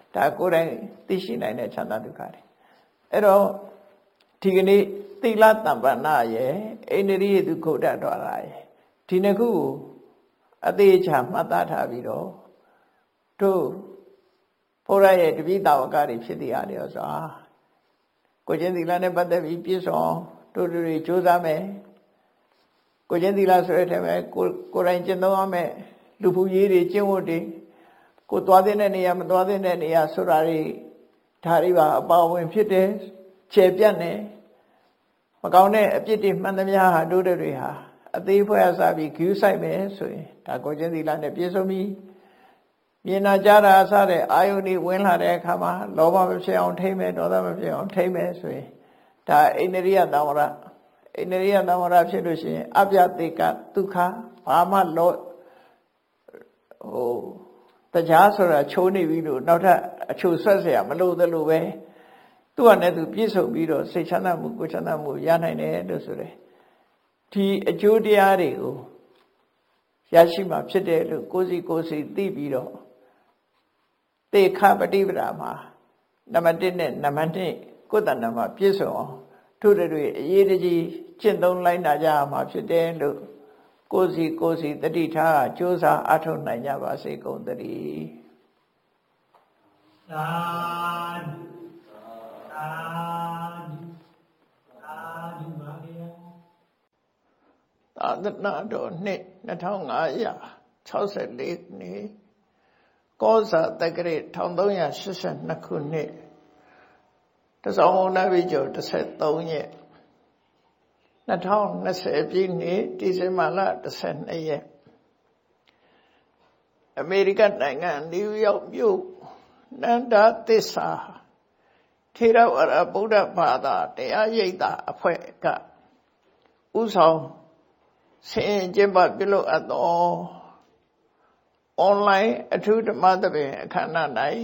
ဒါကိုယ်တိုင်သိရှိနိုင်တဲ့ချမ်းသာဒုက္ခတွေအဲ့တော့ဒီကနေ့သီလတမ္ပန္နရဲ့အိန္ဒြိယတုခုတ်တတော်ရရဲ့ဒီနှစ်ခုကိုအသေးချာမှတ်သားထားပြီးတော့တို့ဘုရားရဲ့တပိတာဝကတွေဖြစ်တရားတွေဆိုကိုကျင့်သီလနဲ့ပတ်သက်ပြီးပြည့်စုံတို့တွေကြိုးစားမယ်ကိုကျင့်သီလဆိုရတဲ့မဲ့ကိုယ်တိုင်ကျင့်သုံးရမယ်လူဖူရေးတွေကျင့်ဝတ်တွေကိုသွားတဲ့နေရာမသွားတဲ့နေရာဆိုတာတွေဒါတွေပါအပါဝင်ဖြစ်တယ်ခြေပြတ်နေမကောင်းတဲ့အပြစ်တွေမှန်သမျှဟာတို့တွေဟာအသေးဖွဲအစားပြီးဂရုစိုက်မယ်ဆိုရင်ဒါကိုကျင့်သီလနဲ့ပြည့်စုံပြီမြင်နာကြတာအစတဲ့အာယုန်တွေဝင်လာတဲ့အခါမှာလောဘမဖြစ်အောင်ထိမ့်မယ်ဒေါသမဖြစ်အောင်ထိမ့်မယ်ဆိုရင်ဒါအိန္ဒြိယသံဝရအိန္ဒြိယသံဝရဖြစ်လို့ရှိရင်အပြတိကဒုက္ခဘာမှလောတရားဆိုတာချိုးနေပြီလို့နောက်ထပ်အချိုဆွတ်เสียမလို့သလိုပဲသူ့ဟာနဲ့သူပြည့်စုံပြီးတော့စိတ်ချမ်းသာမှုကိုယ်ချမ်းသာမှုရနိုင်တယ်လို့ဆိုတယ်ဒီအကျိုးတရားတွေကိုရရှိမှဖြစ်တယ်လို့ကိုယ်စီသိပြီးတော့သေခပฏิပဒါမှာနံပါတ်1နဲ့နံပါတ်2ကိုယ်တဏ္ဍာမှာပြည့်စုံအောင်တို့တွေအရေးတကြီးကျင့်သုံးလိုက်နာကြရမှာဖြစ်တယ်လို့ကိုယ်စီတတိထားကြိုးစားအထောက်နိုင်ကြပါစေကုန်သတည်းသာသနာတော်နှစ်2564နှစ်ကောဇာတက္ကရာ1382ခုနှစ်တစောင်းမုန်းနာပြီကျော်13ရက်2020ပြည့်နှစ်ဒီဇင်ဘာလ12ရက်အမေရိကန်နိုင်ငံနယူးယောက်မြို့နန္ဒသစ္စာထေရဝါဒဗုဒ္ဓဘာသာတရားရိပ်သာအဖွဲ့ကဥဆောင်ဆင်ကျင်းပပြုလုပ်အပ်သောအွန်လိုင်းအထူးဓမ္မသဘင်အခမ်းအနား၌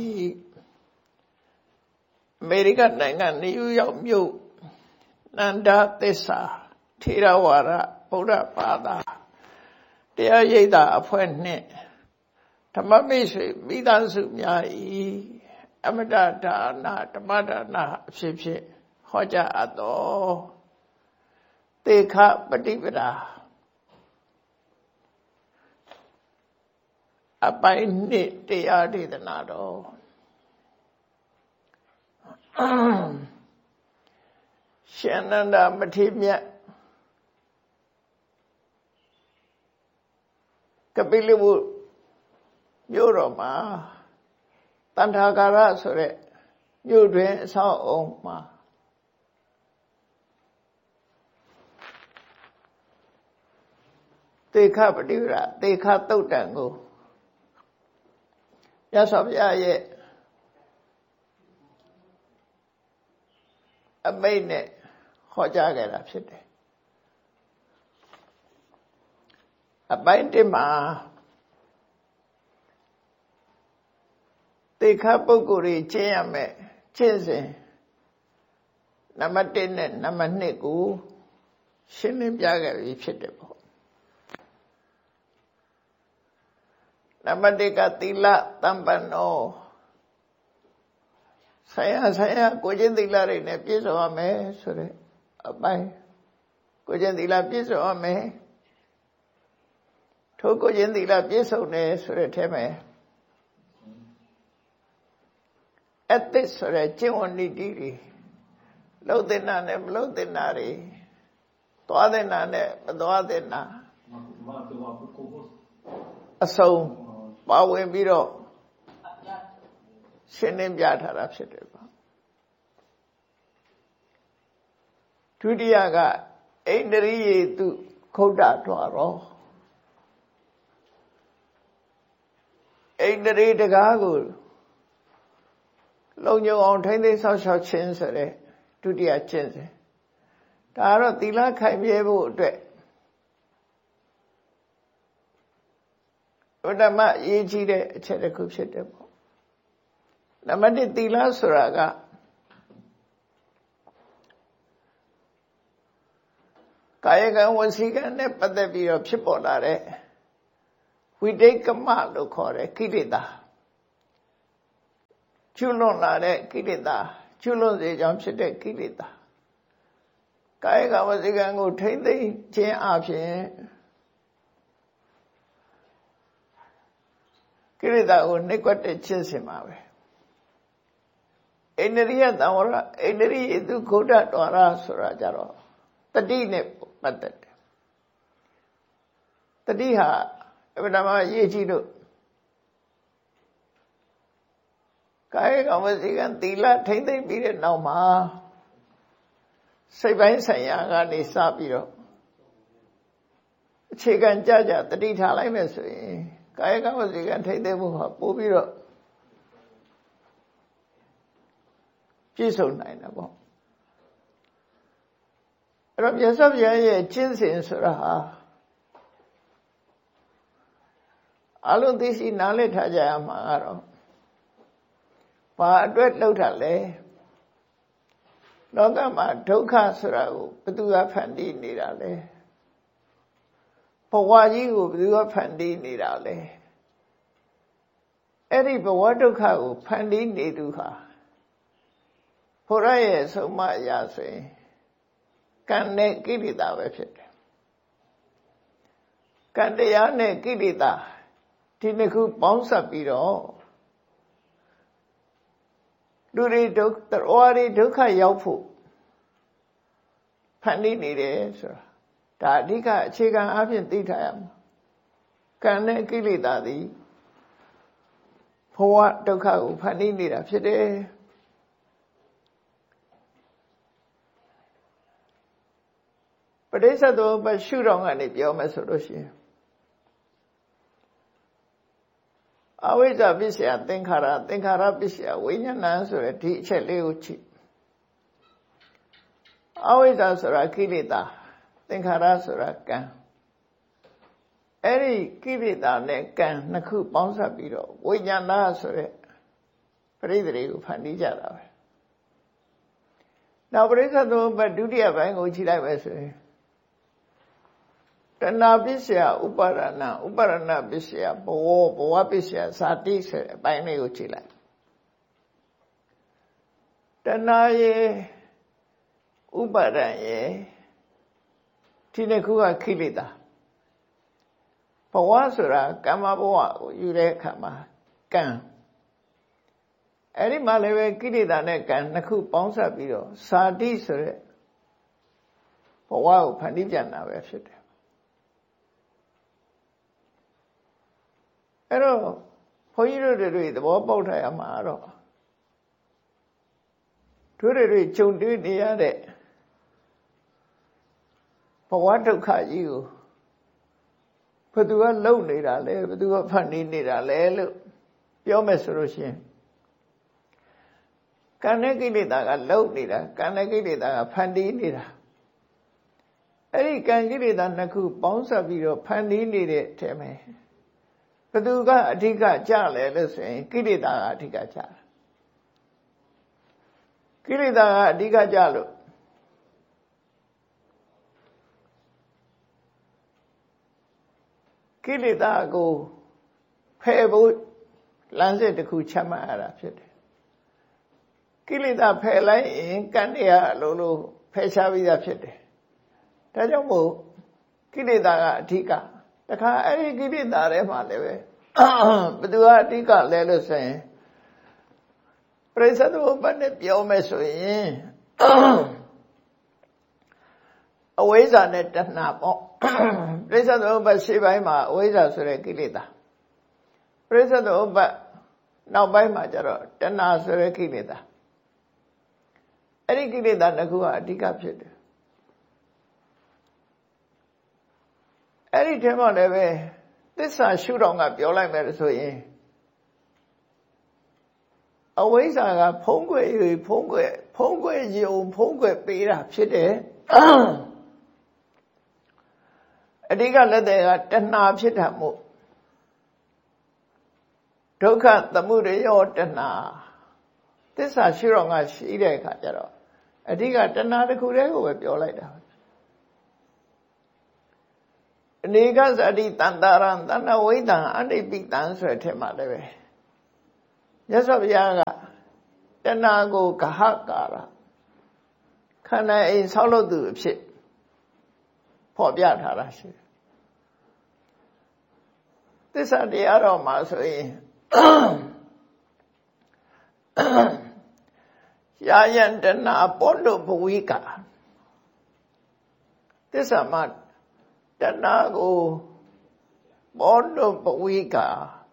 အမေရိကန်နိုင်ငံနယူးယောက်မြို့နန္ဒသစ္စာထေရဝါဒဗုဒ္ဓဘာသာတရားရိပ်သာအဖွဲ့နှင့်ဓမ္မမိတ်ဆွေမိသားစုများ၏အမတဒါနဓမ္မဒါနအဖြစ်ဖြင့်ဟောကြားအပ်သောသေခပฏิပဒါအပိုင်းနှစ်တရားဒေသနာတော်ရှင်နန္ဒမထေရမြတ်ကပိလဝုမြို့တော်မှာတန်ထာကာရဆိုတဲ့မြို့တွင်အဆောက်အုံမှာသေခပฏิပဒါသေခသုတ်တံကိုမြတ်စွာဘုရားရဲ့အမိန့်နဲ့ဟောကြားခဲ့တာဖြစ်တယ်အပိုင်း1မှာသေခပုဂ္ဂိုလ်တွေကျင့်ရမယ်ကျင့်စဉ်နံပါတ်1နဲ့နံပါတ်2ကိုရှင်းလင်းပြခဲ့ပြီဖြစ်တယ်ပေါ့နံပါတ်1ကသီလတမ္ပန္နောဆိုင်ရာကိုကျင့်သီလတွေနဲ့ပြည့်စုံရမယ်ဆိုတဲ့အပိုင်းကိုကျင့်သီလပြည့်စုံရမယ်ထိုကိုကျင့်သီလပြည့်စုံတယ်ဆိုတဲ့ထဲမှာအသစ်ဆိုတဲ့ကျင့်ဝတ်နည်းတွေလှုပ်တဲ့နာနဲ့မလှုပ်တဲ့နာတွေသွားတဲ့နာနဲ့မသွားတဲ့နာအစုံပါဝင်ပြီးတော့ရှင်းလင်းပြထားတာဖြစ်တယ်ပေါ့ဒုတိယကအိန္ဒြိယေတုခုတ်တတော်ရောအိန္ဒြိတကားကိုလုံခြုံအောင်ထိန်းသိမ်းဆောက်ရှောက်ခြင်းဆိုတဲ့ဒုတိယကျင့်စဉ်ဒါကတော့သီလခိုင်မြဲဖို့အတွက်ဘုဒ္ဓမအရေးကြီးတဲ့အချက်တစ်ခုဖြစ်တယ်ပေါ့နံပါတ်1သီလဆိုတာကကာယကံဝစီကံနဲ့ပတ်သက်ပြီးတော့ဖြစ်ပေါ်လာတဲ့ဝိတိတ်ကမလို့ခေါ်တဲ့ကိလေသာကျွလွန်လာတဲ့ကိလေသာကျွလွန်စေကြောင်းဖြစ်တဲ့ကိလေသာကာယကဝစီကံကိုထိမ့်သိမ့်ခြင်းအပြင်ကိလေသာကိုနှိပ်ကွက်တဲ့ခြင်းစင်ပါပဲအိန္ဒြိယသံဝရအိန္ဒြိယဒုက္ခဒ္ဒတွာရဆိုတာကြတော့တတိနဲ့ပတ်သက်တယ်တတိဟာအမှန်တမ်းအရေးကြီးလို့ကာယကဝစီကံသီလထိမ့်သိမ့်ပြီးတဲ့နောက်မှာစိတ်ပိုင်းဆိုင်ရာကနေစပြီးတော့အခြေခံကြကြတတိထားလိုက်မယ်ဆိုရင်ကာယကဝစီကံထိမ့်သိမ့်မှုဟာပို့ပြီးတော့ပြည့်စုံနိုင်တယ်ပေါ့အဲ့တော့မြတ်စွာဘုရားရဲ့ကျင့်စဉ်ဆိုတာဟာအလုံးသိရှိနားလည်ထားကြရမှာကတော့ဘာအတွက်လှုပ်တာလဲလောကမှာဒုက္ခဆိုတာကိုဘယ်သူကဖန်တီးနေတာလဲဘဝကြီးကိုဘယ်သူကဖန်တီးနေတာလဲအဲ့ဒီဘဝဒုက္ခကိုဖန်တီးနေသူဟာဘုရားရဲ့ဆုံးမအရာဆိုရင်ကံနဲ့ကိလေသာပဲဖြစ်တယ်ကံတရားနဲ့ကိလေသာဒီနှစ်ခုပေါင်းစပ်ပြီးတော့လူတွေဒုက္ခတော်ရီဒုက္ခရောက်ဖို့ဖန်တီးနေတယ်ဆိုတာဒါအဓိကအခြေခံအဖြစ်သိထားရမှာကံနဲ့ကိလေသာသည်ဘဝဒုက္ခကိုဖန်တီးနေတာဖြစ်တယ်ပဋိစ္စသမုပ္ပါရှုထောင့်ကနေပြောမယ်ဆိုလို့ရှိရင်အဝိဇ္ဇပစ္စယသင်္ခါရသင်္ခါရပစ္စယဝိညာဏဆိုတဲ့ဒီအချက်လေးကိုကြည့်အဝိဇ္ဇဆိုတာကိလေသာသင်္ခါရဆိုတာကံအဲ့ဒီကိလေသာနဲ့ကံနှစ်ခုပေါင်းစပ်ပြီးတော့ဝိညာဏဆိုတဲ့ပရိသေတွေကိုဖန်တီးကြတာပဲနောက်ပရိစ္ဆေသမုပ္ပါဒုတိယပိုင်းကိုကြည့်လိုက်မယ်ဆိုရင်တဏှာပစ္စယဥပါဒနာဥပါဒနာပစ္စယဘဝပစ္စယဇာတိဆိုတဲ့အပိုင်းလေးကိုကြည့်လိုက်တဏှာရဲ့ဥပါဒံရဲ့ဒီနှစ်ခုကခိလေသာဘဝဆိုတာကမ္မဘဝကိုယူတဲ့အခါမှာကံအဲ့ဒီမှာလည်းပဲကိလေသာနဲ့ကံနှစ်ခုပေါင်းစပ်ပြီးတော့ဇာတိဆိုတဲ့ဘဝကိုဖန်တီးပြန်တာပဲဖြစ်တယ်အဲ့တော့ဘုန်းကြီးတို့တွေသဘောပေါက်ထားရမှာတော့တို့တွေကြုံတွေ့နေရတဲ့ဘဝဒုက္ခကြီးကိုဘယ်သူကလုံနေတာလဲဘယ်သူကဖန်တီးနေတာလဲလို့ပြောမယ်ဆိုလို့ရှိရင်ကံနဲ့ကိလေသာကလုံနေတာကံနဲ့ကိလေသာကဖန်တီးနေတာအဲ့ဒီကံကိလေသာနှစ်ခုပေါင်းစပ်ပြီးတော့ဖန်တီးနေတဲ့အထက်မှာဘယ်သူကအဓိကကြလဲလို့ဆိုရင်ကိလေသာကအဓိကကြတာကိလေသာကအဓိကကြလို့ကိလေသာကိုဖယ်ဖို့လမ်းစဉ်တစ်ခုချမှတ်ရတာဖြစ်တယ်ကိလေသာဖယ်လိုက်ရင်ကံတရားအလုံးလုံးဖယ်ရှားပြီးသားဖြစ်တယ်ဒါကြောင့်မို့ကိလေသာကအဓိကတခါအဲ့ဒီကိလေသာထဲမှာလည်းပဲဘယ်သူကအဓိကလဲလို့ဆိုရင်ပရိစ္ဆေသမုပ္ပါဒ်နဲ့ပြောမယ်ဆိုရင်အဝိဇ္ဇာနဲ့တဏှာပေါ့ပရိစ္ဆေသမုပ္ပါဒ်ရှေ့ပိုင်းမှာအဝိဇ္ဇာဆိုတဲ့ကိလေသာပရိစ္ဆေသမုပ္ပါဒ်နောက်ပိုင်းမှာကျတော့တဏှာဆိုတဲ့ကိလေသာအဲ့ဒီကိလေသာနှစ်ခုကအဓိကဖြစ်တယ်အဲ့ဒီထဲမှာလည်းပဲသစ္စာရှုထောင့်ကပြောလိုက်မယ်ဆိုရင်အဝိဇ္ဇာကဖုံးကွယ်ယုံဖုံးကွယ်ပေးတာဖြစ်တယ်အဓိကလက်တဲ့ကတဏှာဖြစ်တာမို့ဒုက္ခသမုဒယောတဏှာသစ္စာရှုထောင့်ကရှိတဲ့အခါကျတော့အဓိကတဏှာတစ်ခုတည်းကိုပဲပြောလိုက်တာအနေကဇာတိတန်တာရံတဏ္ဍဝိတံအနိပိတံဆိုတဲ့ထဲမှာလည်းပဲမြတ်စွာဘုရားကတဏှာကိုဂဟကာရခန္ဓာအိမ်ဆောက်လုပ်သူအဖြစ်ဖော်ပြထားတာရှိတယ်သစ္စာတရားတော်မှာဆိုရင်ယာယံတဏှာပောတုဘဝိကာသစ္စာမှာတဏှာကိုပောတုဘဝိကာ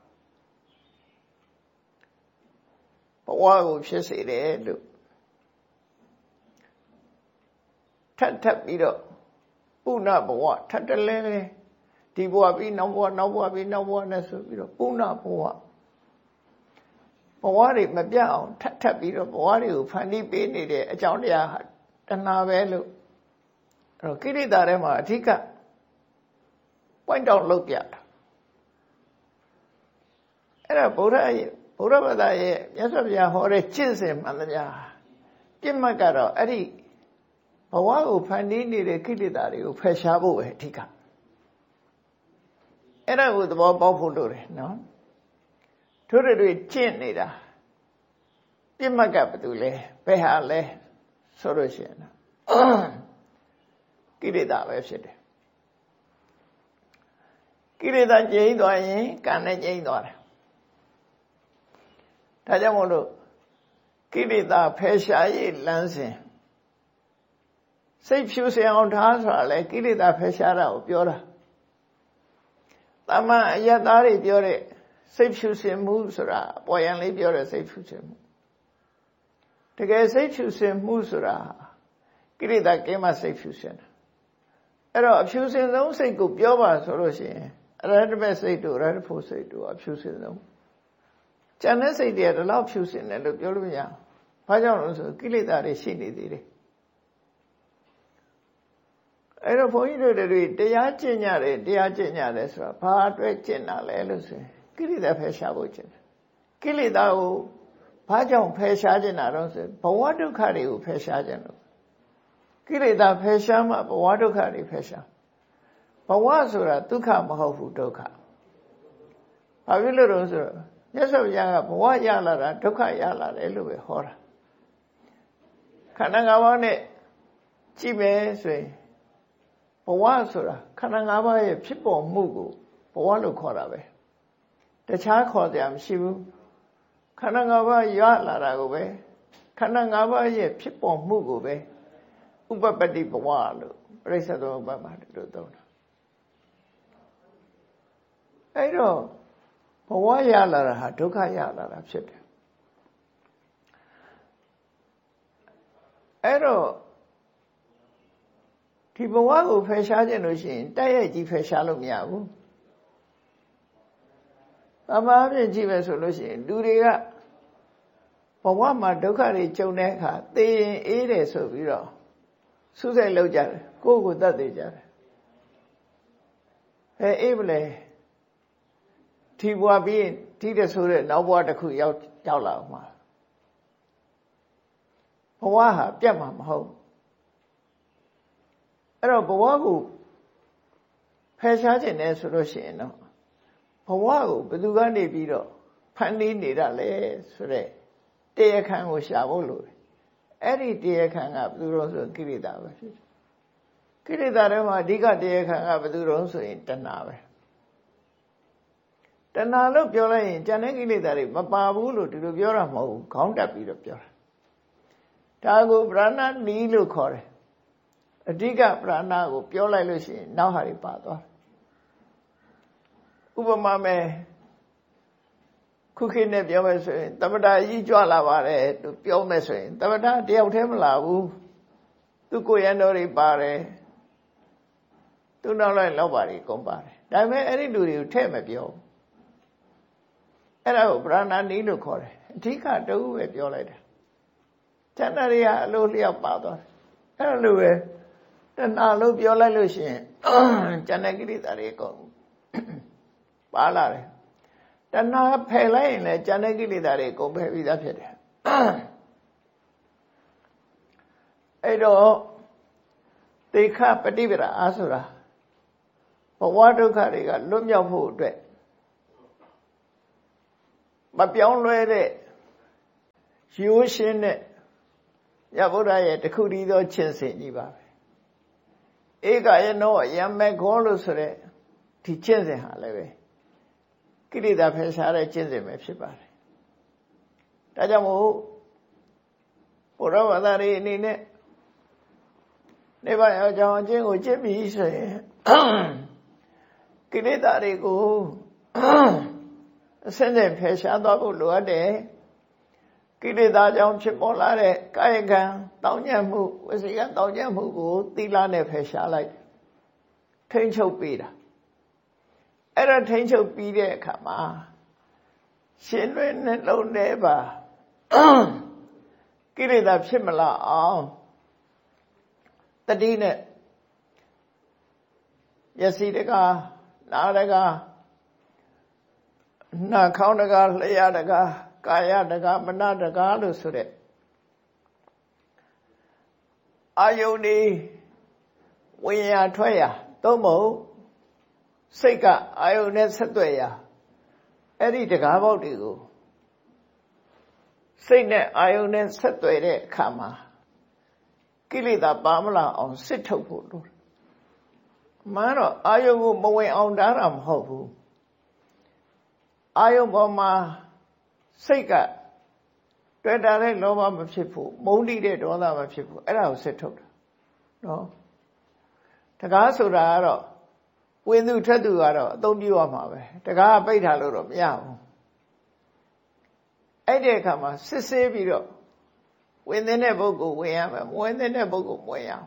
ဘဝကိုဖြစ်စေတယ်လို့ထပ်ပြီးတော့ပုဏ္ဏဘဝထပ်တလဲလဲဒီဘဝပြီးနောက်ဘဝနောက်ဘဝပြီးနောက်ဘဝနဲ့ဆိုပြီးတော့ပုဏ္ဏဘဝတွေမပြတ်အောင်ထပ်ပြီးတော့ဘဝတွေကိုဖန်တီးပေးနေတဲ့အကြောင်းတရားဟာတဏှာပဲလို့အဲ့တော့ကိလေသာထဲမှာအဓိက point out လုပ်ပြတာအဲ့ဒါဗုဒ္ဓဘာသာရဲ့မြတ်စွာဘုရားဟောတဲ့ကျင့်စဉ်မှန်သမျှပြစ်မှတ်ကတော့အဲ့ဒီဘဝကိုဖန်တီးနေတဲ့ကိလေသာတွေကိုဖယ်ရှားဖို့ပဲအဓိကအဲ့ဒါကိုသဘောပေါက်ဖို့လိုတယ်နော်ထို့တွေကျင့်နေတာပြစ်မှတ်ကဘာတူလဲဘယ်ဟာလဲဆိုလို့ရှိရင်ကိလေသာပဲဖြစ်တယ်ကိလေသာကျိန်းသွားရင်ကံနဲ့ကျိန်းသွားတယ်ဒါကြောင့်မို့လို့ကိလေသာဖယ်ရှားရေးလမ်းစဉ်စိတ်ဖြူစင်အောင်ထားဆိုတာလေကိလေသာဖယ်ရှားတာကိုပြောတာတမန်အယတ်သားတွေပြောတဲ့စိတ်ဖြူစင်မှုဆိုတာပေါ်ရန်လေးပြောတဲ့စိတ်ဖြူစင်မှုတကယ်စိတ်ဖြူစင်မှုဆိုတာကိလေသာကင်းမှစိတ်ဖြူစင်တာအဲ့တော့အဖြူစင်ဆုံးစိတ်ကိုပြောပါဆိုလို့ရှိရင်အရဟတမေစိတ်တို့အရဟတဖို့စိတ်တို့အဖြူစင်ဆုံးကျန်တဲ့စိတ်တွေကဒီလောက်ဖြူစင်တယ်လို့ပြောလို့မရဘူးဘာကြောင့်လဲဆိုကိလေသာတွေရှိနေသေးတယ်အဲ့တော့ဘုန်းကြီးတို့တွေတရားကျင့်ကြတယ်ဆိုတာဘာအတွက်ကျင့်တာလဲလို့ဆိုရင်ကိလေသာဖယ်ရှားဖို့ကျင့်တယ်ကိလေသာကိုဘာကြောင့်ဖယ်ရှားကျင့်တာတော့ဆိုဘဝဒုက္ခတွေကိုဖယ်ရှားကျင့်လို့ကိလေသာဖယ်ရှားမှဘဝဒုက္ခတွေဖယ်ရှားဘဝဆိုတာဒုက္ခမဟုတ်ဘူးဒုက္ခဘာဖြစ်လို့လဲဆိုတော့မြတ်စွာဘုရားကဘဝရလာတာဒုက္ခရလာတယ်လို့ပဲဟောတာခန္ဓာ၅ပါးနဲ့ကြည့်မယ်ဆိုရင်ဘဝဆိုတာခန္ဓာ၅ပါးရဲ့ဖြစ်ပေါ်မှုကိုဘဝလို့ခေါ်တာပဲတခြားခေါ်စရာမရှိဘူးခန္ဓာ၅ပါးရလာတာကိုပဲခန္ဓာ၅ပါးရဲ့ဖြစ်ပေါ်မှုကိုပဲဥပပတ္တိဘဝလို့ပရိစ္ဆေသမုပ္ပါဒ်မှာတို့သုံးတာအဲ့တော့ဘဝရလာတာဟာဒုက္ခရလာတာဖြစ်တယ်အဲ့တော့ဒီဘဝကိုဖယ်ရှားခြင်းလို့ရှိရင်တိုက်ရိုက်ကြီးဖယ်ရှားလို့မရဘူး။အမှားဖြင့်ကြည့်မယ်ဆိုလို့ရှိရင်လူတွေကဘဝမှာဒုက္ခတွေကြုံတဲ့အခါသိရင်အေးတယ်ဆိုပြီးတော့ဆုစိတ်လောက်ကြတယ်ကိုယ့်ကိုယ်တတ်သိကြတယ်။အေးမလဲဒီဘဝပြီးရင်ဒီတဲ့ဆိုတဲ့နောက်ဘဝတစ်ခုရောက်လာအောင်မှာဘဝဟာပြတ်မှာမဟုတ်အဲ့တော့ဘဝကိုဖယ်ရှားခြင်းနဲ့ဆိုလို့ရှိရင်တော့ဘဝကိုဘယ်သူကနေပြီးတော့ဖန်တီးနေတာလဲဆိုတဲ့တရားခံကိုရှာဖို့လိုတယ်အဲ့ဒီတရားခံကဘယ်သူတော့ဆိုကိလေသာပဲဖြစ်တယ်ကိလေသာတွေမှာအဓိကတရားခံကဘယ်သူတော့ဆိုရင်တဏှာပဲတဏှာလို့ပြောလိုက်ရင်ဉာဏ်နဲ့ကိလေသာတွေမပါဘူးလို့ဒီလိုပြောတာမဟုတ်ဘူးခေါင်းတက်ပြီးတော့ပြောတာဒါကိုပရဏနီးလို့ခေါ်တယ်အဓိကပရဏကိုပြောလိုက်လို့ရှိရင်နောက်ဟာတွေပါသွားဥပမာမဲ့ခုခေတ်နဲ့ပြောမယ်ဆိုရင်သမထကြီးကြွလာပါတယ်လို့ပြောမယ်ဆိုရင်သမထတယောက်တည်းမလာဘူးသူကိုရန်တော်တွေပါတယ်သူနောက်လိုက်လောက်ပါတွေကုန်ပါတယ်ဒါပေမဲ့အဲ့ဒီလူတွေကိုထည့်မပြောဘူးအဲ့ဒါကိုပရဏနီးလို့ခေါ်တယ်အဓိကတူပဲပြောလိုက်တယ်ဉာဏ်တွေကအလိုလျောက်ပါသွားတယ်အဲ့လိုပဲတဏှာလို့ပြောလိုက်လို့ရှိရင်ဉာဏ်ကိလေသာတွေအကုန်ပါလာတယ်တဏှာဖယ်လိုက်ရင်လည်းဉာဏ်ကိလေသာတွေအကုန်ဖယ်ပြီးသားဖြစ်တယ်အဲ့တော့သေခပฏิပဒါအားဆိုတာဘဝဒုက္ခတွေကလွတ်မြောက်ဖို့အတွက်မပြောင်းလဲတဲ့ရိုးရှင်းတဲ့ရဗုဒ္ဓရဲ့တခုတည်းသောကျင့်စဉ်ကြီးပါပဲဧကယနောယမေခောလို့ဆိုတဲ့ဒီကျင့်စဉ်ဟာလည်းပဲကိလေသာဖယ်ရှားတဲ့ကျင့်စဉ်ပဲဖြစ်ပါတယ်ဒါကြောင့်မို့ဘုရားဘာသာရေးအနေနဲ့နိဗ္ဗာန်ရောက်ကြောင်းအကျင့်ကိုကျင့်ပြီးဆိုရင်ကိလေသာတွေကိုအစဉ်စဉ်ဖယ်ရှားသွားဖို့လိုအပ်တယ်ကိလေသာကြောင့်ဖြစ်ပေါ်လာတဲ့ကာယကံတောင်းညံ့မှုဝစီကံတောင်းညံ့မှုကိုသီလနဲ့ဖယ်ရှားလိုက်ထိန်းချုပ်ပေးတာအဲ့ဒါထိန်းချုပ်ပြီးတဲ့အခါမှာရှင်လွင်နှလုံးထဲပါကိလေသာဖြစ်မလာအောင်တတိနဲ့မျက်စိတကားနားတကားနှာခေါင်းတကားလျှာတကားကာယတကားမနတကားလို့ဆိုတဲ့အာယုန်ဒီဝိညာဉ်ထွက်ရာသို့မဟုတ်စိတ်ကအာယုန်နဲ့ဆက်သွယ်ရာအဲ့ဒီတကားပေါက်တွေကိုစိတ်နဲ့အာယုန်နဲ့ဆက်သွယ်တဲ့အခါမှာကိလေသာပါမလာအောင်စစ်ထုတ်ဖို့လိုတယ်။မှန်တော့အာယုန်ကိုမဝင်အောင်တားတာမဟုတ်ဘူး။အာယုန်ပေါ်မှာစိတ်ကတွေ့တာတဲ့လောဘမဖြစ်ဘူးမုန်းတိတဲ့ဒေါသမဖြစ်ဘူးအဲ့ဒါကိုစစ်ထုတ်တာနော်။တကားဆိုတာကတော့ဝင်သူထက်သူကတော့အသုံးပြုရမှာပဲ။တကားပိတ်ထားလို့တော့မရဘူး။အဲ့ဒီအခါမှာစစ်ဆေးပြီးတော့ဝင်တဲ့ပုဂ္ဂိုလ်ဝင်ရမယ်မဝင်တဲ့ပုဂ္ဂိုလ်မဝင်ရဘူး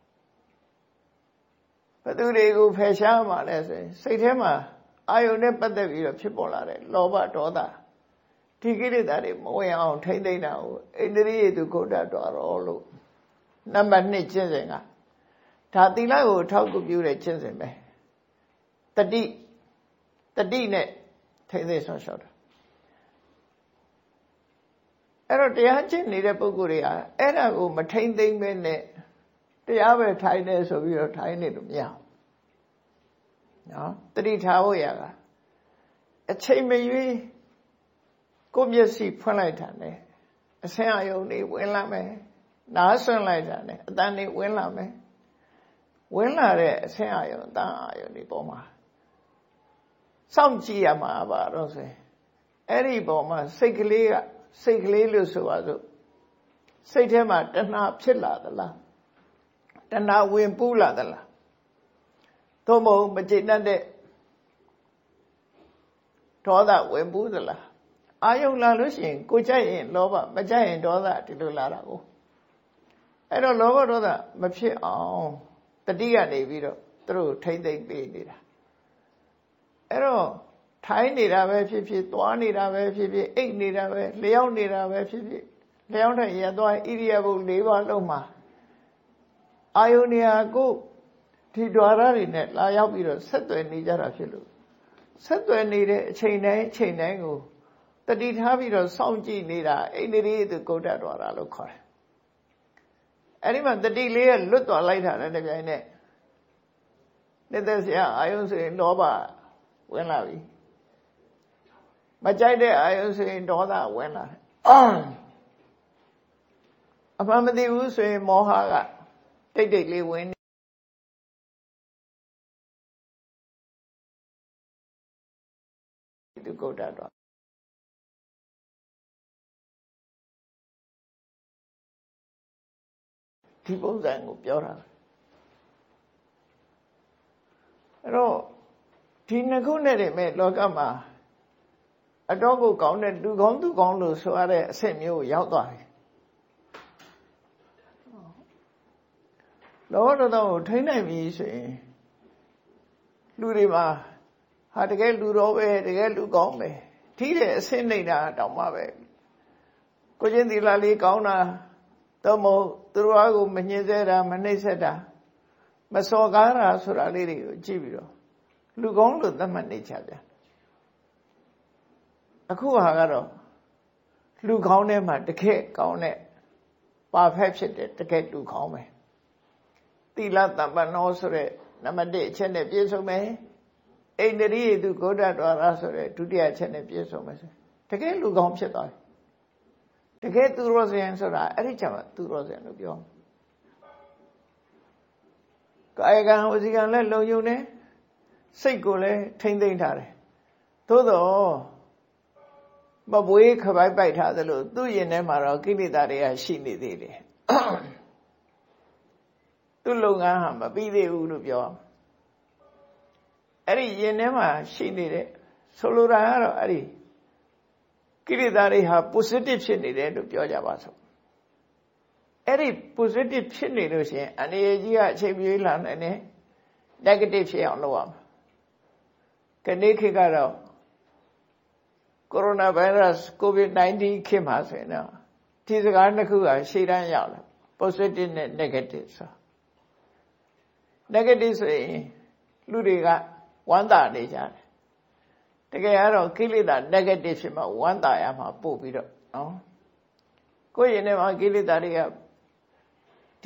ဘယ်သူတွေကိုဖယ်ရှားမှလဲဆိုရင်စိတ်ထဲမှာအာယုန်နဲ့ပတ်သက်ပြီးတော့ဖြစ်ပေါ်လာတဲ့လောဘဒေါသဒီကိလေသာတွေမဝင်အောင်ထိမ့်သိမ့်တာကိုဣန္ဒြိယတုဂုဋ္ဌတော်ရောလို့နံပါတ်2ကျင့်စဉ်ကဒါသီလကိုထောက်ကူပြုတဲ့ကျင့်စဉ်ပဲတတိနဲ့ထိမ့်သိမ့်ဆောင်ရှောက်တာအဲ့တော့တရားကျင့်နေတဲ့ပုဂ္ဂိုလ်တွေကအဲ့ဒါကိုမထိမ့်သိမ့်ပဲနဲ့တရားပဲထိုင်နေဆိုပြီးတော့ထိုင်နေလို့မရဘူးနော်တတိထားဖို့ရကအချိန်မရွေးကိုမျက်စိဖွင့်လိုက်တာနဲ့အဆင်းအယုံတွေဝင်လာမယ်နားဆွင့်လိုက်တာနဲ့အတန်တွေဝင်လာမယ်ဝင်လာတဲ့အဆင်းအယုံအတန်အယုံတွေပေါ်မှာစောင့်ကြည့်ရမှာပါတော့ဆိုရင်အဲ့ဒီပေါ်မှာစိတ်ကလေးလို့ဆိုပါစို့စိတ်ထဲမှာတဏှာဖြစ်လာသလားတဏှာဝင်ပူးလာသလားသို့မဟုတ်မကျေနပ်တဲ့ဒေါသဝင်ပူးသလားအာယုံလာလို့ရှိရင်ကိုကြိုက်ရင်လောဘမကြိုက်ရင်ဒေါသဒီလိုလာတာကိုအဲ့တော့လောဘဒေါသမဖြစ်အောင်တတိကနေပြီးတော့သူတို့ထိမ့်သိမ့်ပေးနေတာအဲ့တော့ထိုင်းနေတာပဲဖြစ်ဖြစ်သွားနေတာပဲဖြစ်ဖြစ်အိတ်နေတာပဲလျှောက်နေတာပဲဖြစ်ဖြစ်လျှောက်တဲ့ရသွားဣရိယာပု၄ပါးလုံးမှာအာယုန်နေရာကိုဒီဓာရတွေနဲ့လာရောက်ပြီးတော့ဆက်သွယ်နေကြတာဖြစ်လို့ဆက်သွယ်နေတဲ့အချိန်တိုင်းကိုတတိထားပြီးတော့စောင့်ကြည့်နေတာဣန္ဒြိယတုဂုဋ္ဌဓာရလို့ခေါ်တယ်အဲ့ဒီမှာတတိလေးကလွတ်သွားလိုက်တာနဲ့တပြိုင်နက်နေတဲ့ဆရာအာယုန်ဆိုရင်လောဘဝင်လာပြီမကြိုက်တဲ့အာယုဆိုရင်ဒေါသဝင်လာတယ်အမှန်မသိဘူးဆိုရင်မောဟကတိတ်လေးဝင်ဒီကုဋ္ဌတော့ဒီပုံစံကိုပြောတာအဲ့တော့ဒီနှစ်ခုနဲ့တည်းမဲ့လောကမှာအတော့ကိုကောင်းတဲ့လူကောင်းသူကောင်းလို့ဆိုရတဲ့အဆင့်မျိုးကိုရောက်သွားပြီလောဘဒေါသကိုထိန်းနိုင်ပြီဆိုရင်လူတွေမှာဟာတကယ်လူတော်ပဲတကယ်လူကောင်းပဲထိတဲ့အဆင့်နေတာတောင်မှပဲကိုချင်းသီလလေးကောင်းတာတော့မဟုတ်သူတို့အားကိုမညှင်းဆဲတာမနှိပ်စက်တာမစော်ကားတာဆိုတာလေးတွေကိုကြည့်ပြီးတော့လူကောင်းလို့သတ်မှတ်နေကြပြန်အခုဟာကတော့လူကောင်းထဲမှာတကယ်ကောင်းတဲ့ပါဖက်ဖြစ်တဲ့တကယ်လူကောင်းပဲသီလတမ္ပနောဆိုတဲ့နံပါတ်1အချက်နဲ့ပြည့်စုံမယ်ဣန္ဒြိယတုဂုဋ္ဌဓာရဆိုတဲ့ဒုတိယအချက်နဲ့ပြည့်စုံမယ်ဆိုတကယ်လူကောင်းဖြစ်သွားတယ်တကယ်သူတော်စင်ဆိုတာအဲ့ဒီကြောင့်သူတော်စင်လို့ပြောကာယကံဝစီကံလည်းလုံယုံနေစိတ်ကိုလည်းထိမ့်သိမ့်ထားတယ်သို့တော့မပွေးခပိုက်ပိုက်ထားသလိုသူ့ရင်ထဲမှာတော့ကိလေသာတွေကရှိနေသေးတယ်သူ့လုပ်ငန်းဟာမပြီးသေးဘူးလို့ပြောအဲ့ဒီရင်ထဲမှာရှိနေတဲ့ဆိုလိုတာကတော့အဲ့ဒီကိလေသာတွေဟာ positive ဖြစ်နေတယ်လို့ပြောကြပါစို့အဲ့ဒီ positive ဖြစ်နေလို့ရှိရင်အနေရကြီးကအချိန်ပြေးလာနိုင်တယ် negative ဖြစ်အောင်လုပ်ရမှာခဏခေတ်ကတော့ coronavirus covid-19 ခေတ်မှာဆိုရင်တော့ဒီစကားနှစ်ခုကရှေ့တန်းရောက်လာ positive နဲ့ negative ဆို negative ဆိုရင်လူတွေကဝမ်းသာနေကြတယ်တကယ်ကတော့ကိလေသာ negative ဖြစ်မှဝမ်းသာရမှာပို့ပြီးတော့နော်ကိုယ့်ရင်ထဲမှာကိလေသာတွေကဒီ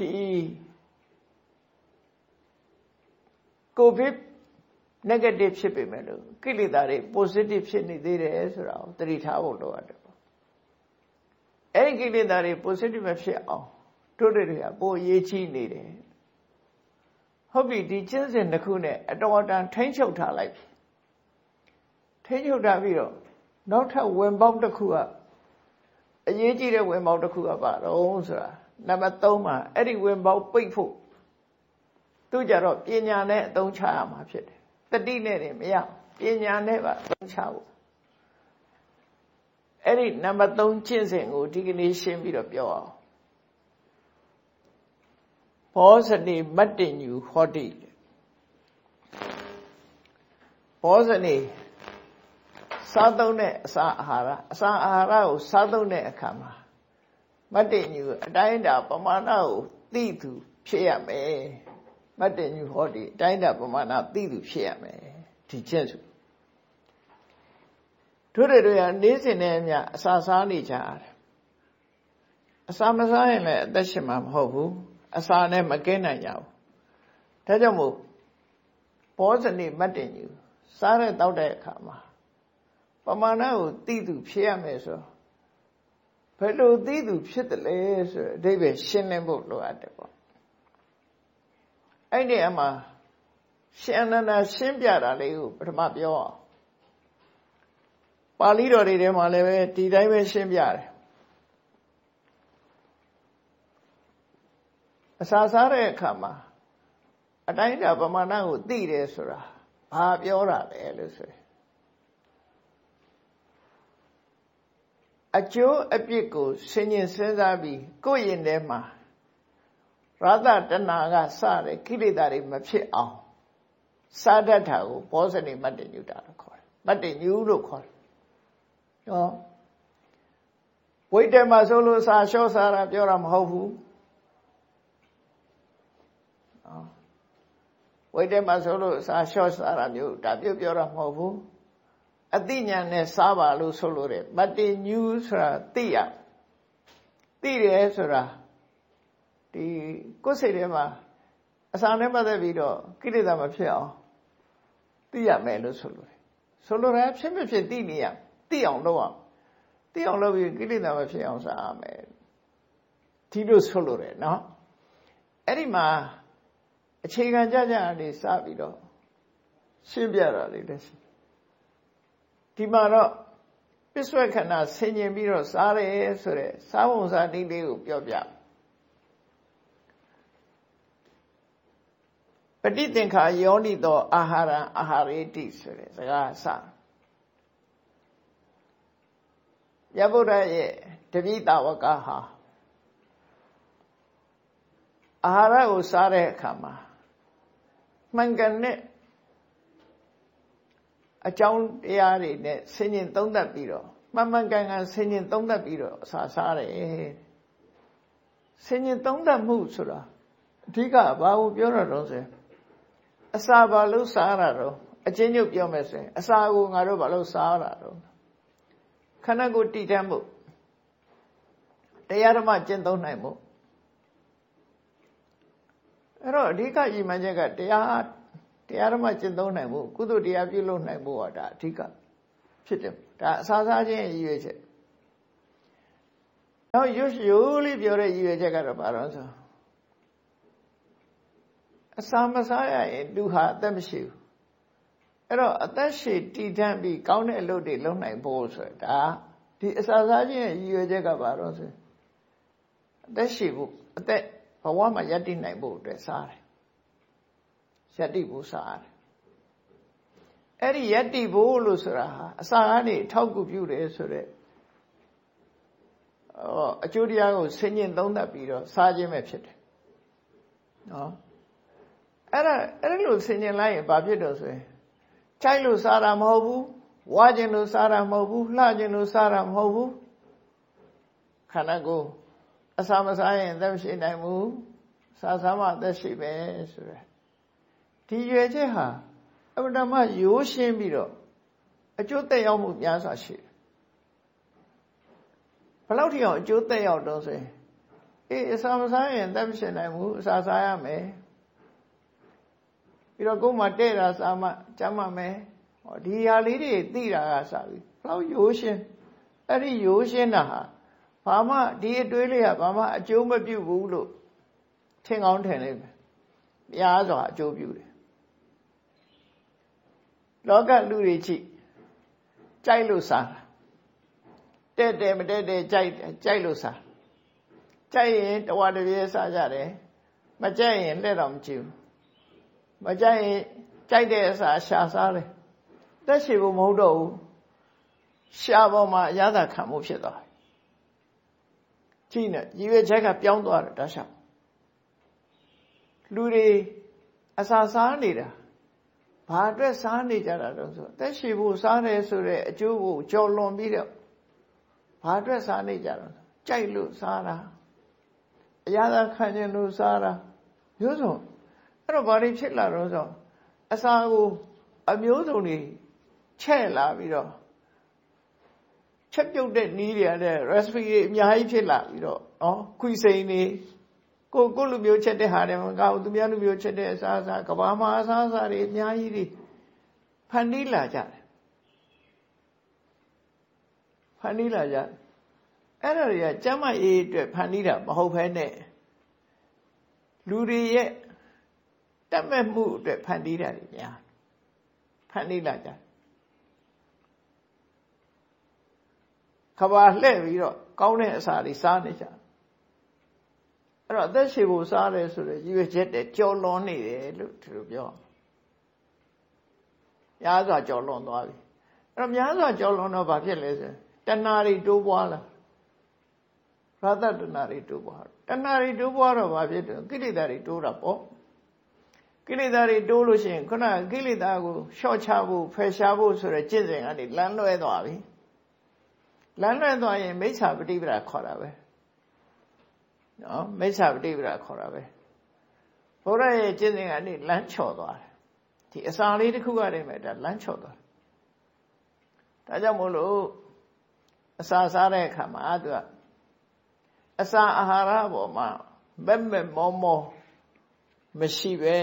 covid negative ဖြစ်ပေမဲ့လို့ကိလေသာတွေ positive ဖြစ်နေသေးတယ်ဆိုတာကိုသတိထားဖို့လိုအပ်တယ်ပေါ့အဲ့ဒီကိလေသာတွေ positive မဖြစ်အောင်တို့တွေကပိုအရေးကြီးနေတယ်ဟုတ်ပြီဒီကျင့်စဉ်တစ်ခုနဲ့အတော်အတန်ထိမ့်ချုပ်ထားလိုက်ထိမ့်ချုပ်ထားပြီးတော့နောက်ထပ်ဝင်ပေါက်တစ်ခုကအရေးကြီးတဲ့ဝင်ပေါက်တစ်ခုကပါတော့ဆိုတာနံပါတ်3မှာအဲ့ဒီဝင်ပေါက်ပိတ်ဖို့သူကြတော့ပညာနဲ့အသုံးချရမှာဖြစ်တယ်တတိနဲ့နေမရပညာနဲ့ပါအသုံးချဖို့အဲ့ဒီနံပါတ်3ကျင့်စဉ်ကိုဒီကနေ့ရှင်းပြီးတော့ပြောအောင်ဘောဇနိမတ္တညူဟောတိဘောဇနိစားသုံးတဲ့အစာအာဟာရကိုစားသုံးတဲ့အခါမှာမတ္တညူအတိုင်းအတာပမာဏကိုသိသူဖြစ်ရမယ်မတ္တညူဟောတိအတိုင်းအတာပမာဏသိသူဖြစ်ရမယ်ဒီကျင့်စုတို့တွေကနေ့စဉ်နဲ့အမျှအစာစားနေကြရတယ်အစာမစားရင်လည်းအသက်ရှင်မှာမဟုတ်ဘူးအစာနဲ့မကင်းနိုင်ကြဘူးဒါကြောင့်မို့ဘောဇနိမတ္တညူစားတဲ့တောက်တဲ့အခါမှာပမာဏကိုသိသူဖြစ်ရမယ်ဆိုဘယ်လိုသိသူဖြစ်တယ်လဲဆိုအဓိပ္ပာယ်ရှင်းလင်းဖို့လိုအပ်တယ်ပေါ့အဲ့ဒီအမှာရှင်အနန္ဒာရှင်းပြတာလေးကိုပထမပြောအောင်ပါဠိတော်တွေထဲမှာလည်းပဲဒီတိုင်းပဲရှင်းပြတယ်အစာစားတဲ့အခါမှာအတိုင်းအတာပမာဏကိုသိတယ်ဆိုတာဘာပြောတာလဲလို့ဆိုရင်အကျိုးအပြစ်ကိုဆင်ញင်စဉ်းစားပြီးကိုယ့်ရင်ထဲမှာရာသတဏှာကစတဲ့ကိလေသာတွေမဖြစ်အောင်စားတတ်တာကိုဘောဇနိမတ္တညုတာလို့ခေါ်တယ်မတ္တညုလို့ခေါ်တယ်ဟောဝိတ္တမဆိုလို့စာလျှော့စားတာပြောတာမဟုတ်ဘူးဝိတ္တမဆိုလို့စာလျှော့စားတာမျိုးဒါပြောတာမဟုတ်ဘူးအသိဉာဏ်နဲ့စားပါလို့ဆိုလို့တဲ့မတ္တညူဆိုတာသိတယ်ဆိုတာဒီကိုယ်စိတ်ထဲမှာအစာနဲ့ပတ်သက်ပြီးတော့ကိလေသာမဖြစ်အောင်သိရမယ်လို့ဆိုလို့ဆိုလိုတာဖြစ်မဖြစ်သိနေရသိအောင်လုပ်အောင်သိအောင်လုပ်ပြီးကိလေသာမဖြစ်အောင်စားရမယ်ဒီလိုဆိုလို့တယ်နော်အဲ့ဒီမှာအခြေခံကြကြအနေစပြီးတော့ရှင်းပြတာလေးလည်းဒီမှာတော့ပစ္စုပ္ပခဏဆင်ញင်ပြီးတော့စားတယ်ဆိုတဲ့စားပုံစားနည်းလေးကိုပြောပြပဋိသင်္ခာယောနိသောအာဟာရအာဟာရေတိဆိုတဲ့စကားစမြတ်ဗုဒ္ဓရဲ့တပိတာဝကဟာအာဟာရကိုစားတဲ့အခါမှာမှန်ကန်တဲ့အကြောင်းတရားတွေနဲ့ဆင်ញင်သုံးသပ်ပြီးတော့မှန်မှန်ကန်ကန်ဆင်ញင်သုံးသပ်ပြီးတော့အစာစားတယ်ဆင်ញင်သုံးသပ်မှုဆိုတာအဓိကဘာကိုပြောတာတော့ဆိုအစာဘာလို့စားရတာတော့အချင်းချုပ်ပြောမယ်ဆိုရင်အစာကိုငါတို့ဘာလို့စားရတာတော့ခန္ဓာကိုယ်တည်တံ့မှုတရားဓမ္မကျင့်သုံးနိုင်မှုအဲ့တော့အဓိကရည်မှန်းချက်ကတရားဓမ္မကျင့်သုံးနိုင်မှုကုသိုလ်တရားပြုလုပ်နိုင်မှုဟာဒါအဓိကဖြစ်တယ်ဒါအစာစားခြင်းရည်ရွယ်ချက်နောက်ရိုးလေးပြောတဲ့ရည်ရွယ်ချက်ကတော့ဘာလို့ဆိုအစာမစားရရင်သူဟာအသက်မရှိဘူးအဲ့တော့အသက်ရှည်တည်ထမ်းပြီးကောင်းတဲ့အလုပ်တွေလုပ်နိုင်ဖို့ဆိုတာဒီအစာစားခြင်းရဲ့ရည်ရွယ်ချက်ကဘာလို့ဆိုအသက်ရှည်ဖို့အသက်ဘဝမှာယက်တည်နိုင်ဖို့အတွက်စားတယ်ယက်တည်ဖို့စားတယ်အဲ့ဒီယက်တည်ဖို့လို့ဆိုတာဟာအစာကနေထောက်ကူပြုတယ်ဆိုတဲ့အကျိုးတရားကိုဆင်ញင်သုံးသပ်ပြီးတော့စားခြင်းပဲဖြစ်တယ်နော်အဲ့လိုဆင်ញင်လိုက်ရင်ဘာဖြစ်တော့ဆိုရင်ကြိုက်လို့စားတာမဟုတ်ဘူးဝါခြင်းလို့စားတာမဟုတ်ဘူးလှခြင်းလို့စားတာမဟုတ်ဘူးခန္ဓာကိုယ်အစာမစားရင်အသက်မရှိနိုင်ဘူးစားမှအသက်ရှိပဲဆိုရယ်ဒီရွယ်ချက်ဟာအမှန်တမ်းရိုးရှင်းပြီးတော့အကျိုးသက်ရောက်မှုများစွာရှိတယ်ဘယ်လောက်ထိအောင်အကျိုးသက်ရောက်တော့ဆိုရင်အစာမစားရင်အသက်မရှိနိုင်ဘူးအစာစားရမယ်ပြီးတော့ကိုယ်မှတဲ့တာစားမှကျမ်းမှမယ်ဒီဟာလေးတွေသိတာကစပြီဘယ်လောက်ရိုးရှင်းအဲ့ဒီရိုးရှင်းတာဟာဘာမှဒီအတွေးလေးကဘာမှအကျိုးမပြုဘူးလို့ထင်ကောင်းထင်လိမ့်မယ်များစွာအကျိုးပြုတယ်လောကလူတွေကြိုက်လို့စားတာတဲ့မတဲ့ကြိုက်လို့စားကြိုက်ရင်တဝါတပြေးစားကြတယ်မကြိုက်ရင်လက်တော့မကြည့်ဘူးမကြိုက်ရင်ကြိုက်တဲ့အစာရှာစားတယ်တက်ရှိဖို့မဟုတ်တော့ဘူးရှာပေါ်မှာအရသာခံမှုဖြစ်သွားတယ်ကြည့်နေရည်ရွယ်ချက်ကပြောင်းသွားတယ်ဒါရှောက်လူတွေအစာစားနေတာဘာအတွက်စားနေကြတာတော့ဆိုတက်ရှိဖို့စားတယ်ဆိုတဲ့အကျိုးကိုကြော်လွန်ပြီးတော့ဘာအတွက်စားနေကြတော့ကြိုက်လို့စားတာအရသာခံခြင်းလို့စားတာမျိုးစုံအဲ့တော့ဘာတွေဖြစ်လာတော့ဆိုအစာကိုအမျိုးစုံတွေချဲ့လာပြီးတော့ချက်ပြုတ်တဲ့နီးတွေတဲ့ recipe တွေအများကြီးဖြစ်လာပြီးတော့နော်ခွီစိန်တွေကိုလူမျိုးချက်တဲ့ဟာတွေမကောက်သူများလူမျိုးချက်တဲ့အစားကဘာမှအစားတွေအများကြီးတွေဖန်တီးလာကြတယ်အဲ့ဒါတွေကကျမ်းမာရေးအတွက်ဖန်တီးတာမဟုတ်ဘဲနဲ့လူတွေရဲ့တတ်မဲ့မှုအတွက်ဖန်တီးတာတွေများဖန်တီးလာကြခဘာလှဲ့ပြီးတော့ကောင်းတဲ့အစာတွေစားနေကြအဲ့တော့အသက်ရှည်ဖို့စားတယ်ဆိုတော့ရည်ရွယ်ချက်တဲ့ကြော်လွန်နေတယ်လို့သူတို့ပြောများစွာကြော်လွန်သွားပြီအဲ့တော့များစွာကြော်လွန်တော့ဘာဖြစ်လဲဆိုတဏှာတွေတိုးပွားလာရာသတဏှာတွေတိုးပွားတဏှာတွေတိုးပွားတော့ဘာဖြစ်တယ်ကိလေသာတွေတိုးတာပေါ့ကိလေသာတွေတိုးလို့ရှိရင်ခုနကိလေသာကိုလျှော့ချဖို့ဖယ်ရှားဖို့ဆိုတဲ့ကျင့်စဉ်ကနေလမ်းလွဲသွားပြီလမ်းလွဲသွားရင်မိစ္ဆာပฏิပဒါခေါ်တာပဲနော်မိစ္ဆာပฏิပဒါခေါ်တာပဲဘုရားရဲ့ကျင့်စဉ်ကနေလမ်းချော်သွားတယ်ဒီအစာလေးတစ်ခုရတယ်မဲ့ဒါလမ်းချော်သွားဒါကြောင့်မို့လို့အစာစားတဲ့အခါမှာသူကအစာအာဟာရပေါ်မှာမဲ့မောမောမရှိပဲ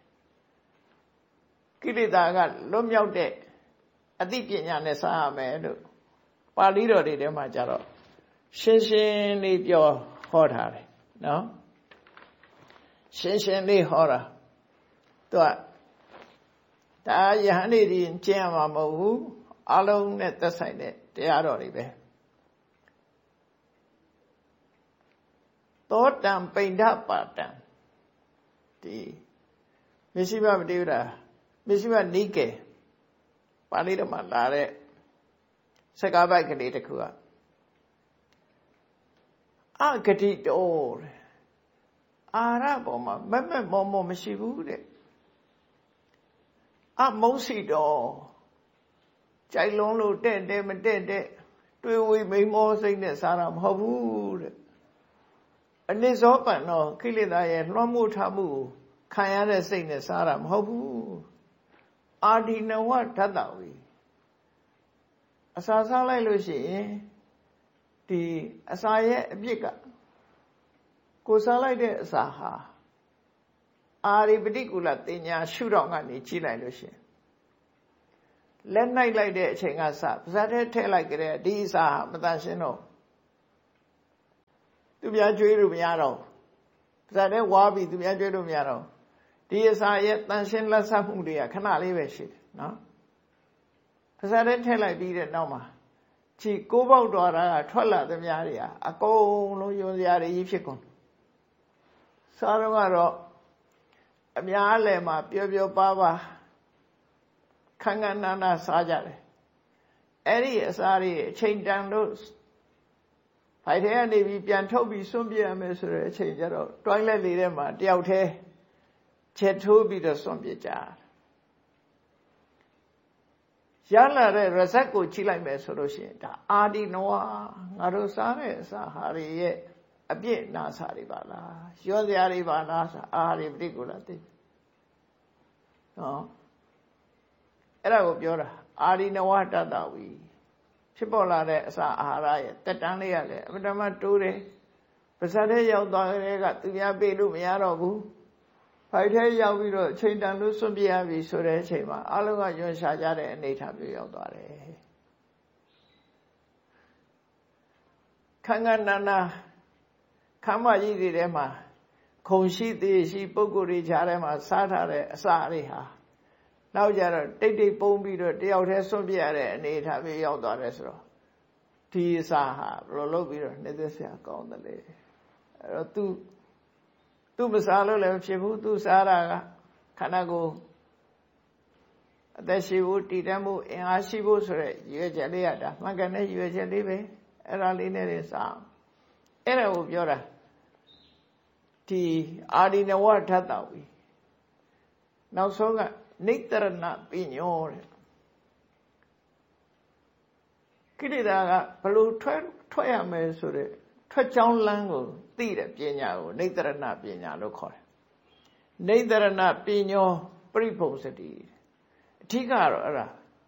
ကိလေသာကလွတ်မြောက်တဲ့အသိပညာနဲ့စားရမယ်လို့ပါဠိတော်တွေထဲမှာကြတော့ရှင်းရှင်းလေးပြောဟောထားတယ်နော်ရှင်းရှင်းလေးဟောတာသူကဒါယဟန်နေဒီကျင့်ရမှာမဟုတ်ဘူးအလုံးနဲ့သက်ဆိုင်တဲ့တရားတော်တွေပဲသောတံပိဋကပါတံဒီမရှိမပတိဝဒမရှိမနိကေပါဠိတော်မှာလာတဲ့စကားပိုက်ကလေးတစ်ခုကအဂတိတော်အာရပေါ်မှာမက်မောမောမရှိဘူးတဲ့အမုန်းစီတော်ကြိုက်လုံးလို့တဲ့မတဲ့တွေးဝေးမိန်မောစိတ်နဲ့စားတာမဟုတ်ဘူးတဲ့အနိစ္စပန်တော့ကိလေသာရဲ့လွှမ်းမိုးထားမှုကိုခံရတဲ့စိတ်နဲ့စားတာမဟုတ်ဘူးအာဒီနဝဓတ္တဝီအစာစားလိုက်လို့ရှိရင်ဒီအစာရဲ့အပြစ်ကကိုစားလိုက်တဲ့အစာဟာအာရိပတိကုလတင်ညာရှုတော့ကနေကြည့်လိုက်လို့ရှိရင်လက်နိုင်လိုက်တဲ့အချိန်ကစပါးစပ်ထဲထည့်လိုက်ကြတဲ့ဒီအစာဟာမတန်ရှင်းတော့များကျွေးလို့မရတော့ပါဇက်တဲ့ဝါပြီးသူများကျွေးလို့မရတော့ဒီအစာရဲ့တန်ရှင်းလက်ဆက်မှုတွေကခဏလေးပဲရှိတယ်နော်ပါဇက်တဲ့ထည့်လိုက်ပြီးတဲ့နောက်မှာခြေကိုးပေါက်တော်တာကထွက်လာသမျှတွေကအကုန်လုံးယွန်စရာတွေကြီးဖြစ်ကုန်စားတော့ကတော့အများအလယ်မှာပျော်ပျော်ပါပါခန်းခန်းနာနာစားကြတယ်အဲ့ဒီအစားတွေအချိန်တန်လို့ဖိုက်ထဲကနေပြီးပြန်ထုတ်ပြီးစွန့်ပြရမယ်ဆိုတဲ့အချိန်ကျတော့တွိုင်းလက်လေးထဲမှာတယောက်တည်းချက်ထိုးပြီးတော့စွန့်ပြကြရလာတဲ့ result ကိုကြည့်လိုက်မယ်ဆိုလို့ရှိရင်ဒါအာဒီနဝငါတို့စားတဲ့အစာဟာတွေရဲ့အပြည့်နာစာတွေပါလားရောစရာတွေပါလားဆိုအာဟာတွေပဋိကူလာသိနော်အဲ့ဒါကိုပြောတာအာဒီနဝတတဝီဖြစ်ပေါ်လာတဲ့အစာအာဟာရရဲ့တက်တန်းလေးရလေအမှန်တမ်းတိုးတယ်ပါဇက်ထဲရောက်သွားတဲ့ကသူများပေးလို့မရတော့ဘူးဖိုက်ထဲရောက်ပြီးတော့အချိန်တန်လို့စွန့်ပြရပြီဆိုတဲ့အချိန်မှာအလုံးကညွန်ရှာကြတဲ့အနေအထားမျိုးရောက်သွားတယ်ခန်းခန်းနာနာခမ်းမကြီးတွေထဲမှာခုံရှိသေးရှိပုံကိုယ်တွေကြားထဲမှာစားထားတဲ့အစာတွေဟာနောက်ကြတော့တိတ်တိတ်ပုံပြီးတော့တယောက်တည်းစွန့်ပြရတဲ့အနေအထားမျိုးရောက်သွားတယ်ဆိုတော့ဒီအစာဟာဘယ်လိုလုပ်ပြီးတော့နှိမ့်သက်စရာကောင်းတယ်လေအဲ့တော့သူမစားလို့လည်းမဖြစ်ဘူးသူစားတာကခန္ဓာကိုယ်အသက်ရှိဖို့တည်တတ်မှုအင်အားရှိဖို့ဆိုတဲ့ရွေးချက်လေးရတာမှန်ကန်တဲ့ရွေးချက်လေးပဲအဲ့ဒါလေးနဲ့နေစားအဲ့ဒါကိုပြောတာဒီအာဒီနဝဓာတဝီနောက်ဆုံးကနိတရဏပညောတဲ့ကိလေသာကဘလို့ထွက်ရမယ်ဆိုတဲ့ထွက်ကြောင်းလမ်းကိုသိတဲ့ပညာကိုနိတရဏပညာလို့ခေါ်တယ်နိတရဏပညောပရိဘုံစတိအဓိကတော့အဲ့ဒါ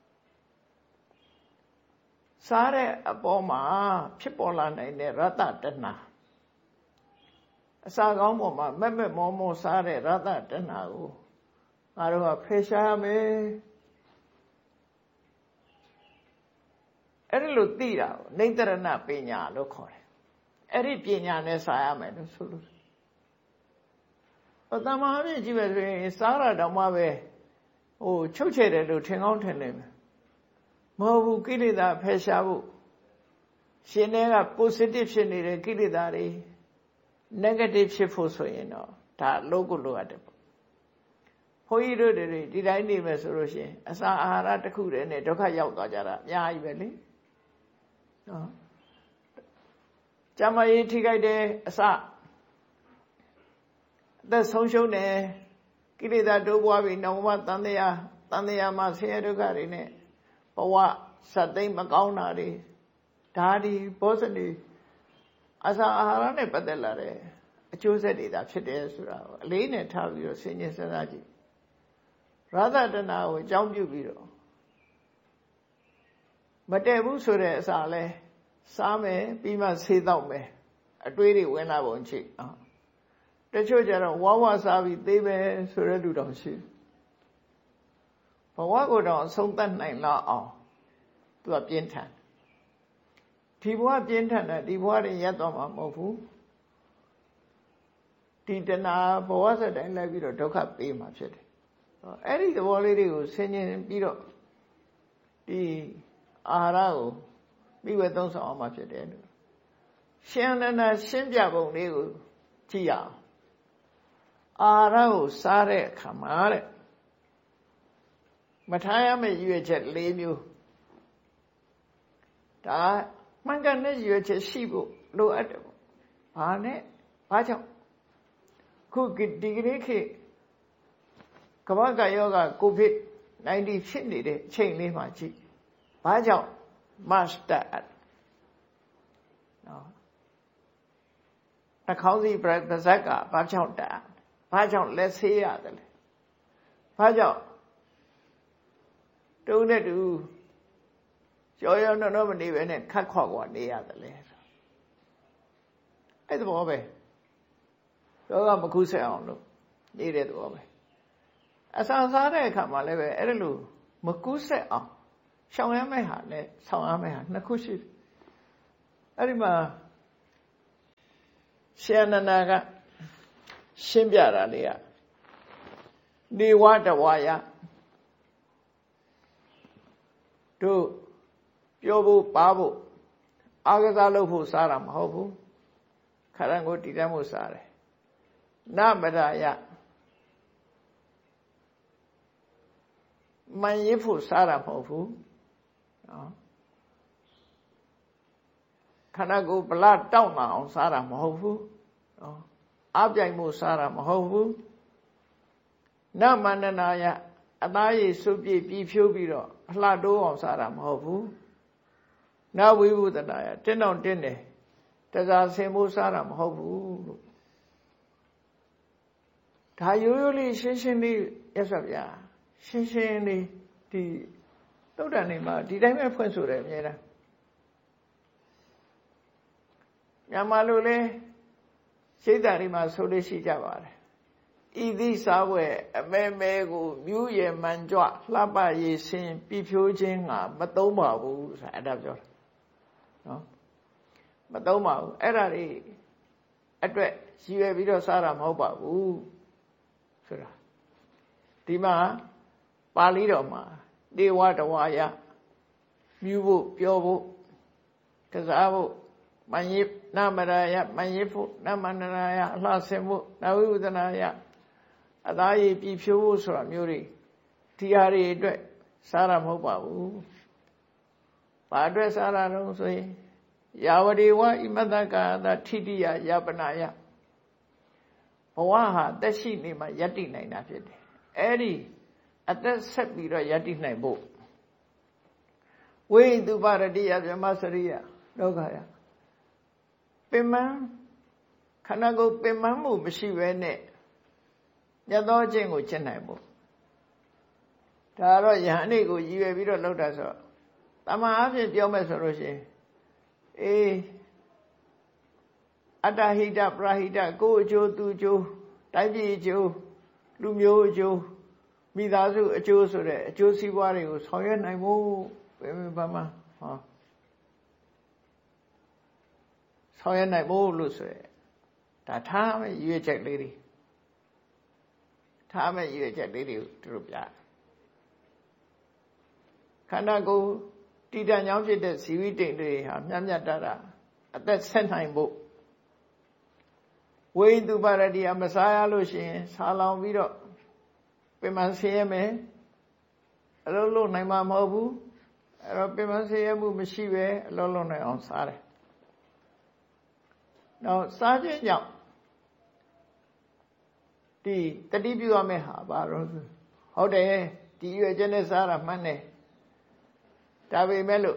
စားတဲ့အပေါ်မှာဖြစ်ပေါ်လာနိုင်တဲ့ရတ္တတဏှာအစာကောင်းပေါ်မှာမက်မက်မောမောစားတဲ့ရတ္တတဏှာကိုငါတို့ကဖယ်ရှားမယ်အဲ့ဒီလိုသိတာကိုနိတရဏပညာလို့ခေါ်တယ်အဲ့ဒီပညာနဲ့စားရမယ်လို့ဆိုလို့တမန်အပြည့်ကြည့်ပဲဆိုရင်စားရတော့မှပဲချုပ်ချယ်တယ်လို့ထင်ကောင်းထင်နေမယ်မဟုတ်ဘူးကိလေသာဖယ်ရှားဖို့ရှင်ထဲက positive ဖြစ်နေတဲ့ကိလေသာတွေ negative ဖြစ်ဖို့ဆိုရင်တော့ဒါလို့ကိုလိုရတယ်ပေါ့ဘုန်းကြီးတို့တွေဒီတိုင်းနေမယ်ဆိုလို့ရှိရင်အစာအာဟာရတစ်ခုတည်းနဲ့ဒုက္ခရောက်သွားကြတာအများကြီးပဲလေနော်ကျမကြီးထိခိုက်တယ်အသက်ဆုံးရှုံးတယ်ကိလေသာတိုးပွားပြီးနောင်ဘဝတန်တရားမှာဆင်းရဲဒုက္ခတွေနဲ့ဘဝစက်သိမ်းမကောင်းတာတွေဒါဒီဘောဇနီအစာအာဟာရနဲ့ပတ်သက်လာတဲ့အကျိုးဆက်တွေသာဖြစ်တယ်ဆိုတာကိုအလေးနဲ့ထားပြီးတော့ဆင်ခြင်စဉ်းစားကြည့်ရသတနာကိုအကြောင်းပြုပြီးတော့မတည့်ဘူးဆိုတဲ့အစာလဲစားမယ်ပြီးမှဆေးတော့မယ်အတွေးတွေဝင်လာပုံချိတချို့ကျတော့ဝါဝစားပြီးသေးမယ်ဆိုတဲ့လူတောင်ရှိဘဝကိုတော့အဆုံးသတ်နိုင်လောက်အောင်သူကပြင်းထန်ဒီဘဝပြင်းထန်တယ်ဒီဘဝတွေရက်သွားမှာမဟုတ်ဘူးဒီတဏှာဘဝစက်တိုင်းလိုက်ပြီးတော့ဒုက္ခပေးမှာဖြစ်တယ်အဲ့ဒီသဘောလေးတွေကိုဆင်ခြင်ပြီးတော့ဒီအာဟာရကိုမိဝဲသုံးဆောင်အောင်မှာဖြစ်တယ်လို့ရှင်အနန္ဒရှင်းပြပုံလေးကိုကြည့်ရအောင်အာဟာရကိုစားတဲ့အခါမှာတဲ့မထားရမယ့်ရွေးချက်၄မျိုးဒါမှန်ကန်တဲ့ရွေးချက်ရှိဖို့လိုအပ်တယ်ပေါ့ဘာနဲ့ဘာကြောင့်ခုဒီကနေ့ခေတ်ကမ္ဘာ့ကရောဂါ COVID-19 ဖြစ်နေတဲ့အချိန်လေးမှာကြည့်ဘာကြောင့် master နော်နှာခေါင်းစည်းပါးစပ်ကဘာကြောင့်တာဘာကြောင့်လက်ဆေးရတယ်လဲဘာကြောင့်တုံးတဲ့တူကြောရောတော့မနေပဲနဲ့ခတ်ခွာခွာနေရတယ်လေအဲ့ဒါဘောပဲတော့မကူးဆက်အောင်လို့နေတဲ့သဘောပဲအစာစားတဲ့အခါမှာလည်းပဲအဲ့ဒါလို့မကူးဆက်အောင်ရှောင်ရမယ့်ဟာနဲ့ဆောင်ရမယ့်ဟာနှစ်ခုရှိတယ်အဲ့ဒီမှာရှင်အနန္ဒာကရှင်းပြတာလေကနေဝတဝါယတို့ပြောဖို့ပါဖို့အာကစားလုပ်ဖို့စားတာမဟုတ်ဘူးခန္ဓာကိုယ်တည်တတ်မှုစားတယ်နမရယမန်ရဖို့စားတာမဟုတ်ဘူးနော်ခန္ဓာကိုယ်ဗလာတောက်လာအောင်စားတာမဟုတ်ဘူးနော်အပြိုင်မှုစားတာမဟုတ်ဘူးနမန္တနာယအသားရည်စုပ်ပြည့်ပြီးဖြိုးပြီးတော့အလှတိုးအောင်စားတာမဟုတ်ဘူးနဝိဝုဒနာယတင်းတော့တင်းတယ်တစားဆင်ဖို့စားတာမဟုတ်ဘူးလို့ဒါရိုးရိုးလေးရှင်းရှင်းလေးရသော်ဗျာရှင်းရှင်းလေးဒီသုဒ္ဓနေမှာဒီတိုင်းပဲဖွင့်ဆိုတယ်အများအားမြန်မာလိုလဲစိတ်ဓာတ်တွေမှာဆိုလို့ရှိကြပါတယ်ဤသည့်စားဝဲအမဲမဲကိုမြူးရယ်မှန်ကြွလှပရည်စင်ပြဖြိုးခြင်းကမသုံးပါဘူးဆိုတာအဲ့ဒါပြောတာနော်မသုံးပါဘူးအဲ့ဒါတွေအတွက်ရည်ရွယ်ပြီးတော့စားတာမဟုတ်ပါဘူးဆိုတာဒီမှာပါဠိတော်မှာဒေဝတဝါယမြူးဖို့ပြောဖို့ကစားဖို့မန်ရနမရယမန်ရဖို့နမန္တနာယအလှဆင်ဖို့နဝိဝဒနာယအသားရည်ပြဖြိုးဖို့ဆိုတာမျိုးတွေဒီဟာတွေအတွက်စားတာမဟုတ်ပါဘူးဘာအတွက်စားတာတော့ဆိုရင်ယာဝတိဝဣမတကာသထိတိယယပနာယဘဝဟာတက်ရှိနေမှယတ္တိနိုင်တာဖြစ်တယ်အဲ့ဒီအသက်ဆက်ပြီးတော့ယတ္တိနိုင်ဖို့ဝိတုပရတိယဗြဟ္မစရိယဒုက္ခယပင်မခန္ဓာကိုယ်ပင်မမှုမရှိဘဲနဲ့မြတ်သောအကျင့်ကိုကျင့်နိုင်ဖို့ဒါတော့ယဟန်တွေကိုရည်ရွယ်ပြီးတော့လုပ်တာဆိုတမန်အဖြစ်ပြောမယ်ဆိုလို့ရှိရင်အတ္တဟိတပရဟိတကိုယ်အကျိုးသူအကျိုးတိုင်းပြည်အကျိုးလူမျိုးအကျိုးမိသားစုအကျိုးဆိုတဲ့အကျိုးစီးပွားတွေကိုဆောင်ရွက်နိုင်ဖို့ဘာမှဆောင်ရွက်နိုင်ဖို့လို့ဆိုရယ်ဒါထားမဲ့ရွေးချက်လေးတွေထားမဲ့ရွေးချက်လေးတွေသူတို့ပြခန္ဓာကိုယ်တည်တံ့ကြောင်းဖြစ်တဲ့ဇီဝိတ္တိတွေဟာမြတ်မြတ်တတာအသက်ဆက်နိုင်ဖို့ဝိတုပရတိယမစားရလို့ရှိရင်ဆာလောင်ပြီးတော့ပင်မဆင်းရဲမယ်အလုံးလုံးနိုင်မှာမဟုတ်ဘူးအဲ့တော့ပင်မဆင်းရဲမှုမရှိပဲအလုံးလုံးနိုင်အောင်စားတယ်နောက်စားခြင်းကြောင့်ဒီတတိပြုရမယ့်ဟာဘာလို့ဟုတ်တယ်ဒီရွယ်ချက်နဲ့စားတာမှန်တယ်ဒါပေမဲ့လို့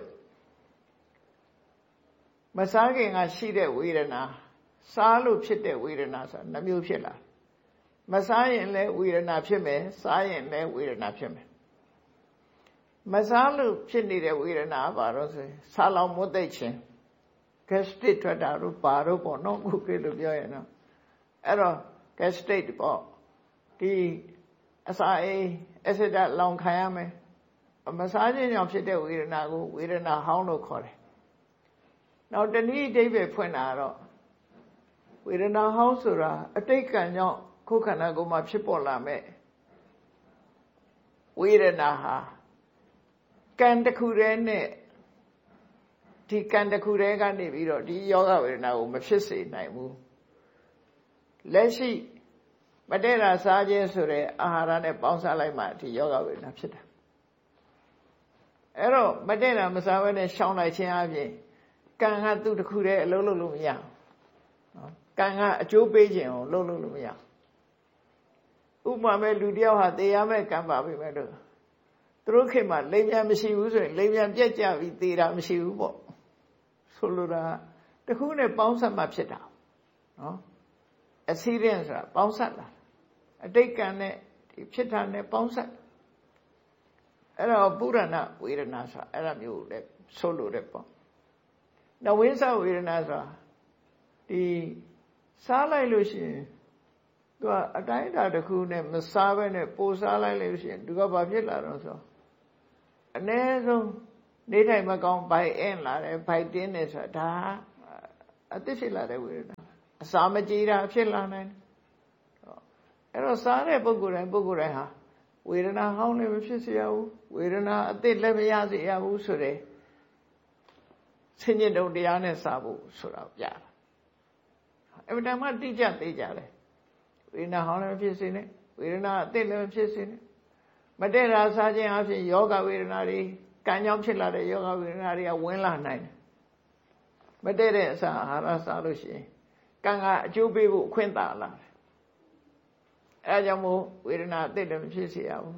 မစားခင်ကရှိတဲ့ဝေဒနာစားလို့ဖြစ်တဲ့ဝေဒနာဆိုတာနှမျိုးဖြစ်လာမစားရင်လည်းဝေဒနာဖြစ်မယ်စားရင်လည်းဝေဒနာဖြစ်မယ်မစားလို့ဖြစ်နေတဲ့ဝေဒနာဘာလို့ဆိုရင်ဆာလောင်မွတ်သိပ်ခြင်း gastric ထွက်တာတို့ဘာတို့ပေါ့နော်ခုခေတ်လိုပြောရင်တော့အဲ့တော့ gastric ပေါ့ဒီအစာအိမ် acid လောင်ခံရမယ်မစားခြင်းကြောင့်ဖြစ်တဲ့ဝေဒနာကိုဝေဒနာဟောင်းလို့ခေါ်တယ်နောက်တနည်းအဓိပ္ပာယ်ဖွင့်တာတော့ဝေဒနာဟောင်းဆိုတာအတိတ်ကံကြောင့်ခုခန္ဓာကိုယ်မှာဖြစ်ပေါ်လာမဲ့ဝေဒနာဟာကံတစ်ခုတည်းနဲ့ဒီကံတစ်ခုတည်းကနေပြီးတော့ဒီယောဂဝေဒနာကိုမဖြစ်စေနိုင်ဘူးလက်ရှိမတည့်တာစားခြင်းဆိုတဲ့အာဟာရနဲ့ပေါင်းစားလိုက်မှဒီယောဂဝေဒနာဖြစ်တာအဲ့တော့မတည့်တာမစားဘဲနဲ့ရှောင်လိုက်ခြင်းအပြင်ကံကသူ့တစ်ခုတည်းအလုံးလုံးလို့မရဘူးနော်ကံကအကျိုးပေးခြင်းကိုလုံးလုံးလို့မရဘူးဥပမာမဲ့လူတယောက်ဟာသေရမဲ့ကံပါပြီမဲ့လို့သူတို့ခေတ်မှာလိမ်ပြန်မရှိဘူးဆိုရင်လိမ်ပြန်ပြက်ကြပြီးသေတာမရှိဘူးပေါ့ဆိုလိုတာတခုနဲ့ပေါင်းဆက်မှဖြစ်တာနော်accident ဆိုတာပေါင်းဆက်လာအတိတ်ကံနဲ့ဒီဖြစ်တာနဲ့ပေါင်းဆက်အဲ့တော့ပုရဏဝေဒနာဆိုတာအဲ့ဒါမျိုးလည်းဆိုလိုတယ်ပေါ့နဝိသဝေဒနာဆိုတာဒီစားလိုက်လို့ရှိရင်သူကအတိုင်းအတာတစ်ခုနဲ့မစားဘဲနဲ့ပိုစားလိုက်လို့ရှိရင်သူကဘာဖြစ်လာတော့ဆိုအ ਨੇ ဆုံးနေထိုင်မကောင်းဘိုက်အင်းလာတယ်ဘိုက်တင်းနေဆိုတာဒါအသစ်ဖြစ်လာတဲ့ဝေဒနာအစာမကြေတာဖြစ်လာနိုင်တယ်အဲ့တော့စားတဲ့ပုဂ္ဂိုလ်တိုင်းဟာဝေဒနာဟောင်းလည်းမဖြစ်စေရဘူးဝေဒနာအသစ်လည်းမရစေရဘူးဆိုတဲ့ဆင်ញင်တုံတရားနဲ့စားဖို့ဆိုတာပြတာအမှန်တမ်းတိကျသေးကြတယ်ဝေဒနာဟောင်းလည်းမဖြစ်စေနဲ့ဝေဒနာအသစ်လည်းမဖြစ်စေနဲ့မတည့်တာစားခြင်းအပြင်ယောဂဝေဒနာတွေကံကြောင့်ဖြစ်လာတဲ့ယောဂဝေဒနာတွေကဝင်လာနိုင်တယ်မတည့်တဲ့အစာအာဟာရစားလို့ရှိရင်ကံကအကျိုးပေးဖို့အခွင့်သာလာတယ်အဲဒါကြောင့်မို့ဝေဒနာအသစ်လည်းမဖြစ်စေရဘူး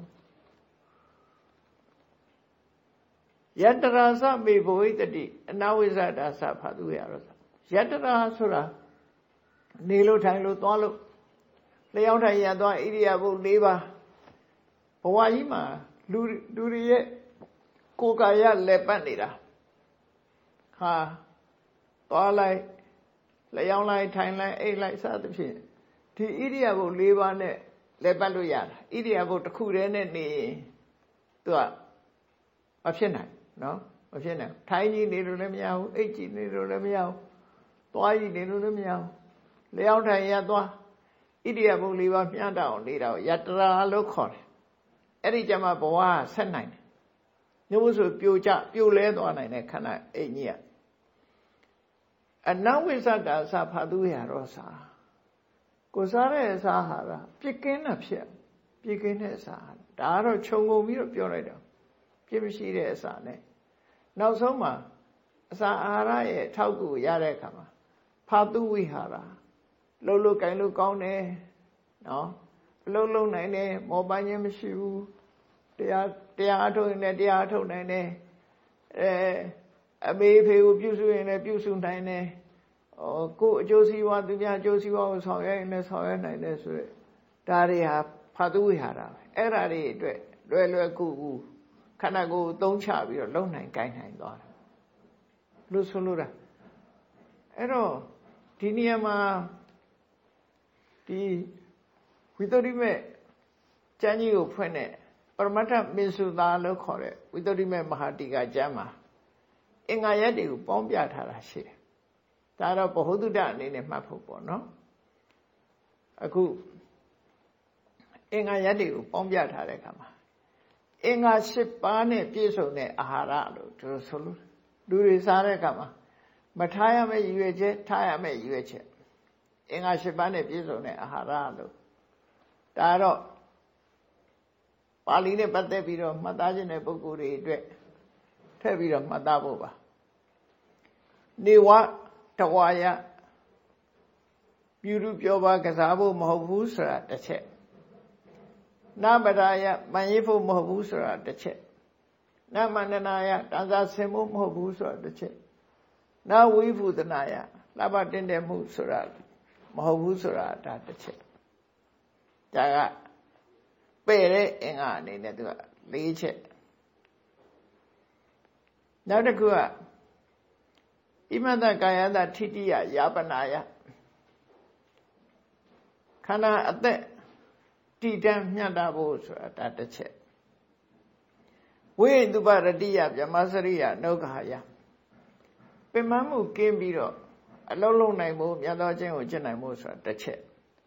ယတရာသမေဘဝိတ္တိအနဝိဇ္ဇတာသဖတ်သူရတော့ယတရာဆိုတာနေလို့ထိုင်လို့သွားလို့လျှောင်းထိုင်ရသွားဣရိယာပု၄ပါးဘဝကြီးမှာလူတွေရဲ့ကိုယ်ကာယလက်ပတ်နေတာဟာသွားလိုက်လျှောင်းလိုက်ထိုင်လိုက်အိပ်လိုက်စသဖြင့်ဒီဣရိယာပု၄ပါးနဲ့လက်ပတ်လို့ရတာဣရိယာပုတစ်ခုတည်းနဲ့နေရင်သူကမဖြစ်နိုင်နော်မဖြစ်နိုင်ထိုင်ကြည့်နေလို့လည်းမရဘူးအိပ်ကြည့်နေလို့လည်းမရဘူးသွားကြည့်နေလို့လည်းမရဘူးလျှောင်းထိုင်ရသွားဣရိယာပု၄ပါးမျှတအောင်နေတာကိုယတရာလို့ခေါ်တယ်အဲ့ဒီကြမှာဘဝဆက်နိုင်တယ်ညမို့ဆိုပြိုလဲသွားနိုင်တဲ့ခန္ဓာအိမ်ကြီးကအနဝိဇ္ဇတာသဖတ်သူရတော့စာကိုစားတဲ့အစာဟာပြစ်ကင်းတာဖြစ်ပြစ်ကင်းတဲ့အစာဒါကတော့ခြုံငုံပြီးတော့ပြောလိုက်တော့ပြစ်မရှိတဲ့အစာနဲ့နောက်ဆုံးမှာအစာအာဟာရရဲ့အထောက်အကူရတဲ့အခါမှာဖာတုဝိဟာရလှုပ်လို့ကိုင်လို့ကောင်းတယ်နော်လှုပ်နိုင်တယ်မောပန်းခြင်းမရှိဘူးတရားအထုတ်ရင်လည်းတရားအထုတ်နိုင်တယ်အမေဖေကိုပြုစုရင်လည်းပြုစုနိုင်တယ်ကိုယ်အကျိုးစီးပွားသူများအကျိုးစီးပွားကိုဆောင်ရွက်ရင်လည်းဆောင်ရွက်နိုင်တယ်ဆိုရယ်ဒါတွေဟာဖတ်သူဝိဟာရပဲအဲ့ဒါတွေအတွက်လွယ်ကူခန္ဓာကိုယ်သုံးချပြီးတော့လုံနိုင်ကိုင်းနိုင်သွားတယ်လို့ဆိုလို့တာအဲ့တော့ဒီနေရာမှာဒီဝိတ္တိမေကျမ်းကြီးကိုဖွင့်တဲ့ပရမတ္ထမေစုသာလို့ခေါ်တဲ့ဝိတ္တိမေမဟာတိကကျမ်းမှာအင်္ဂါရက်တွေကိုပေါင်းပြထားတာရှိတယ်ဒါတော့ဘ ਹੁ တုဒ္ဒအနေနဲ့မှတ်ဖို့ပေါ့နော်အခုအင်္ဂါရက်တွေကိုပေါင်းပြထားတဲ့အခါမှာအင်္ဂါ၈ပါးနဲ့ပြည့်စုံတဲ့အာဟာရလို့သူတို့ဆိုလို့လူတွေစားတဲ့အခါမှာမထားရမယ့်ရည်ရွယ်ချက်ထားရမယ့်ရည်ရွယ်ချက်အင်္ဂါ၈ပါးနဲ့ပြည့်စုံတဲ့အာဟာရလို့ဒါတော့ပါဠိနဲ့ပတ်သက်ပြီးတော့မှတ်သားခြင်းတဲ့ပုဂ္ဂိုလ်တွေအတွက်ထည့်ပြီးတော့မှတ်သားဖို့ပါနေဝတဝါယပြုလူပြောပါကစားဖို့မဟုတ်ဘူးဆိုတာတစ်ချက်နပဒါယမန်ရိဖို့မဟုတ်ဘူးဆိုတာတစ်ချက်နမန္တနာယတန်စာဆင်ဖို့မဟုတ်ဘူးဆိုတာတစ်ချက်နဝိဖုဒနာယလှပတင်တယ်မှုဆိုတာမဟုတ်ဘူးဆိုတာဒါတစ်ချက်ဒါကပဲ့တဲ့အင်္ဂါအနေနဲ့သူက၄ချက်နောက်တစ်ခုကဣမတကာယတထိတိယယာပနာယခန္ဓာအသက်တည်တံ့မြတ်တာဖို့ဆိုတာဒါတစ်ချက်ဝိတုပရတိယဗြဟ္မစရိယနုက္ခယပင်မမှုကင်းပြီးတော့အလုံးလုံးနိုင်ဖို့မြတ်သောခြင်းကိုကျင့်နိုင်ဖို့ဆိုတာတစ်ချက်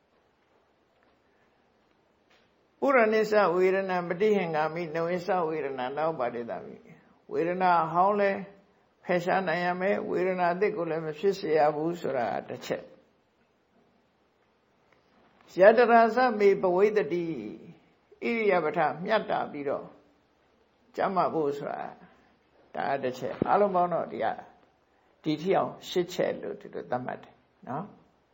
ပုရဏိစ္စဝေဒနာမတိဟင်္ဂာမိနဝိစ္စဝေဒနာနောက်ပါတိတာမိဝေဒနာဟောင်းလဲဖယ်ရှားနိုင်ရမယ်ဝေဒနာအသစ်ကိုလည်းမဖြစ်စေရဘူးဆိုတာတစ်ချက်ယတရာသမေဘဝိတ္တိဣရိယပဋ္ဌမြတ်တာပြီးတော့ကျမ်းမာဖို့ဆိုတာဒါတစ်ချက်အလုံးပေါင်းတော့ဒီထီအောင်၈ချက်လို့ဒီလိုသတ်မှတ်တယ်နော်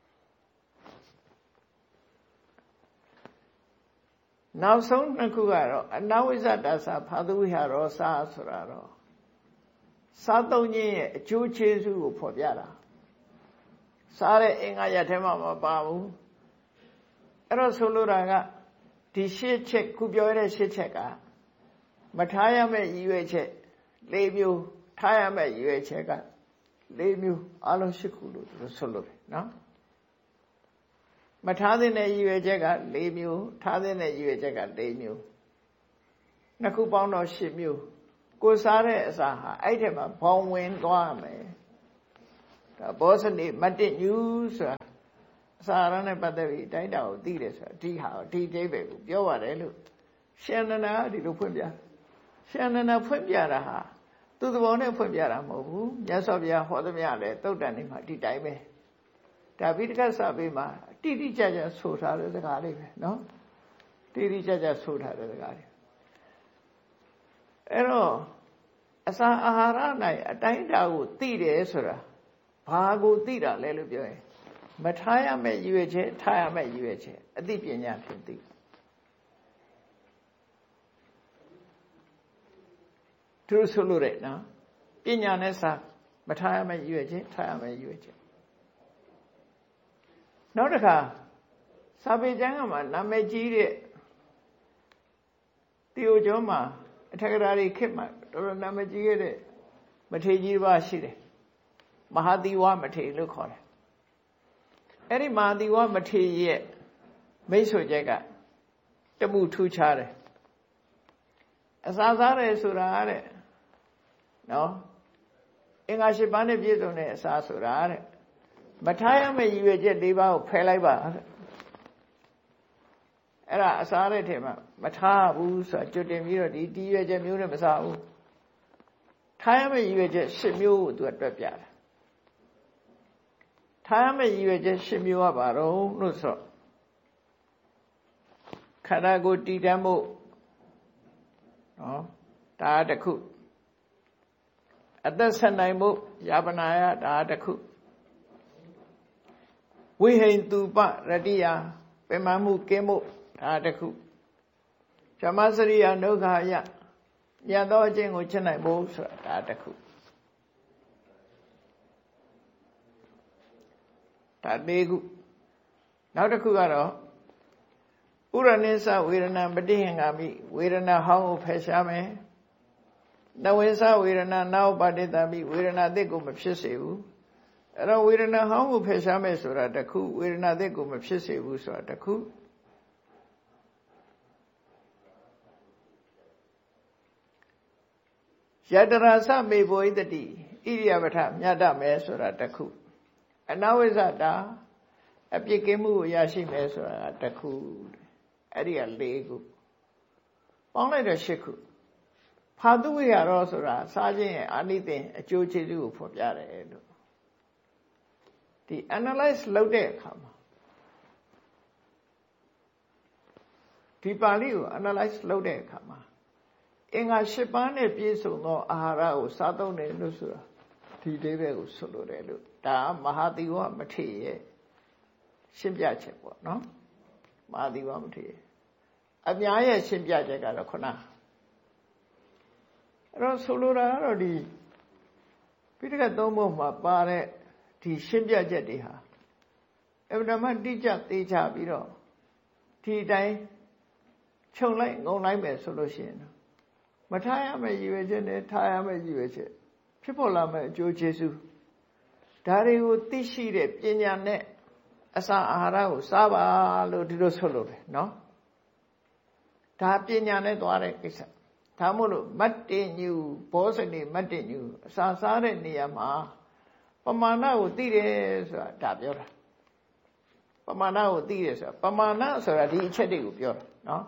နောက်ဆုံးနှစ်ခုကတော့အနဝိဇ္ဇတာသဖာသုဝိဟာရောစာဆိုတာတော့စားသုံးခြင်းရဲ့အကျိုးကျေးဇူးကိုဖော်ပြတာစားတဲ့အင်္ဂါရထဲမှာမပါဘူးအဲ့တော့ဆိုလိုတာကဒီ၈ချက်ခုပြောရတဲ့၈ချက်ကမထားရမယ့်ရည်ရွယ်ချက်၄မျိုးထားရမယ့်ရည်ရွယ်ချက်က၄မျိုးအလုံး၈ခုလို့သူဆိုလို့နော်မထားတဲ့ရည်ရွယ်ချက်က၄မျိုးထားတဲ့ရည်ရွယ်ချက်က၄မျိုးနှစ်ခုပေါင်းတော့၈မျိုးကိုစားတဲ့အစာဟာအဲ့ထဲမှာဘောင်ဝင်သွားမယ်ဒါဘောဇနိမတ္တညူဆိုတာစာရနဲ့ပတ်သက်ပြီးတိုင်းတာကိုသိတယ်ဆိုတာဒီဟာဒီအိဗယ်ကိုပြောပါတယ်လို့ရှင်နန္ဒာဒီလိုဖွင့်ပြရှင်နန္ဒာဖွင့်ပြတာဟာသူသဘောနဲ့ဖွင့်ပြတာမဟုတ်ဘူးမြတ်စွာဘုရားဟောသမျှလဲသုတ်တန်နေမှာဒီတိုင်းပဲဒါပိဋကစာပေမှာတိတိကျကျဆိုထားတဲ့စကားလေးပဲနော်တိတိကျကျဆိုထားတဲ့စကားလေးအဲ့တော့အစာအာဟာရ၌အတိုင်းတာကိုသိတယ်ဆိုတာဘာကိုသိတာလဲလို့ပြောရင်မထားရမယ့်ရည်ရွယ်ချက်ထားရမယ့်ရည်ရွယ်ချက်အသိပညာဖြင့်သိသူဆိုလို့ရနော်ပညာနဲ့စာမထားရမယ့်ရည်ရွယ်ချက်ထားရမယ့်ရည်ရွယ်ချက်နောက်တစ်ခါစာပေကျမ်းကမှာနာမည်ကြီးတဲ့တီယိုကျော်မှာအထက်ကရာတွေခေတ်မှာတော်တော်နာမည်ကြီးခဲ့တဲ့မထေရကြီးတစ်ပါးရှိတယ်မဟာသီဝမထေရလို့ခေါ်တယ်အဲ့ဒီမဟာသီဝမထေရရဲ့မိတ်ဆွေချက်ကတမှုထူးခြားတယ်အစာစားတယ်ဆိုတာတဲ့နော်အင်္ဂါ၈ပါးနဲ့ပြည့်စုံတဲ့အစာဆိုတာတဲ့မထားရမယ့်ရည်ရွယ်ချက်၄ပါးကိုဖယ်လိုက်ပါတဲ့အဲ့ဒါအစားတဲ့ထဲမှာမထားဘူးဆိုတာကြွတင်ပြီးတော့ဒီရည်ရွယ်ချက်မျိုးနဲ့မစားဘူးထားရမယ့်ရည်ရွယ်ချက်၈မျိုးကိုသူကတွက်ပြတယ်ထားရမယ့်ရည်ရွယ်ချက်၈မျိုးကဘာလို့ဆိုတော့ခန္ဓာကိုယ်တည်တတ်မှုနော်ဒါတစ်ခုအသက်ဆက်နိုင်မှုယာပနာယဒါတစ်ခုဝိဟိန္တုပရတိယပင်မမှုကင်းမှုဒါတစ်ခုဓမ္မစရိယဒုက္ခယညသောအကျင့်ကိုချစ်နိုင်ဖို့ဆိုတာဒါတစ်ခုဒါ၄ခုနောက်တစ်ခုကတော့ဥရဏိသဝေဒနာပฏิဟင်္ဂာမိဝေဒနာဟောင်းကိုဖယ်ရှားမယ်နဝိသဝေဒနာနောက်ပါတိတမိဝေဒနာအသစ်ကိုမဖြစ်စေဘူးအဲ့တော့ဝေဒနာဟောင်းကိုဖယ်ရှားမယ်ဆိုတာတစ်ခုဝေဒနာအသစ်ကိုမဖြစ်စေဘူးဆိုတာတစ်ခုယတရာသမေဘောဣတတိဣရိယပထမြတ်တမယ်ဆိုတာတစ်ခုအနဝိဇ္ဇတာအပြစ်ကင်းမှုကိုရရှိမယ်ဆိုတာတစ်ခုအဲ့ဒီက၄ခုပေါင်းလိုက်တော့၈ခုဖာတုဝိဟာရောဆိုတာစားခြင်းရဲ့အာနိသင်အကျိုးကျေးဇူးကိုဖော်ပြတယ်လို့ဒီ analyze လုပ်တဲ့အခါမှာဒီပါဠိကို analyze လုပ်တဲ့အခါမှာအင်္ဂါ၈ပါးနဲ့ပြည့်စုံသောအာဟာရကိုစားသုံးတယ်လို့ဆိုတာဒီအိဗယ်ကိုဆိုလိုတယ်လို့ဒါမဟာသီဝမထေရရဲ့ရှင်းပြချက်ပေါ့နော်မဟာသီဝမထေရအများရဲ့ရှင်းပြချက်ကတော့ခုနအဲ့တော့ဆိုလိုတာကတော့ဒီပိဋကတ်သုံးပုံမှာပါတဲ့ဒီရှင်းပြချက်တွေဟာအဗ္ဗဓမ္မတိကျသေးချပြီးတော့ဒီအတိုင်းခြုံလိုက်ငုံလိုက်မယ်ဆိုလို့ရှိရင်မထားရမယ့်ရည်ရွယ်ချက်နဲ့ထားရမယ့်ရည်ရွယ်ချက်ဖြစ်ပေါ်လာမယ့်အကျိုးကျေးဇူးဒါတွေကိုသိရှိတဲ့ပညာနဲ့အစာအာဟာရကိုစားပါလို့ဒီလိုဆိုလို့တယ်နော်ဒါပညာနဲ့သွားတဲ့ကိစ္စဒါမို့လို့မတ္တညုဘောဇနေမတ္တညုအစာစားတဲ့နေရာမှာပမာဏကိုသိတယ်ဆိုတာဒါပြောတာပမာဏကိုသိတယ်ဆိုတာပမာဏဆိုတာဒီအချက်တွေကိုပြောတာနော်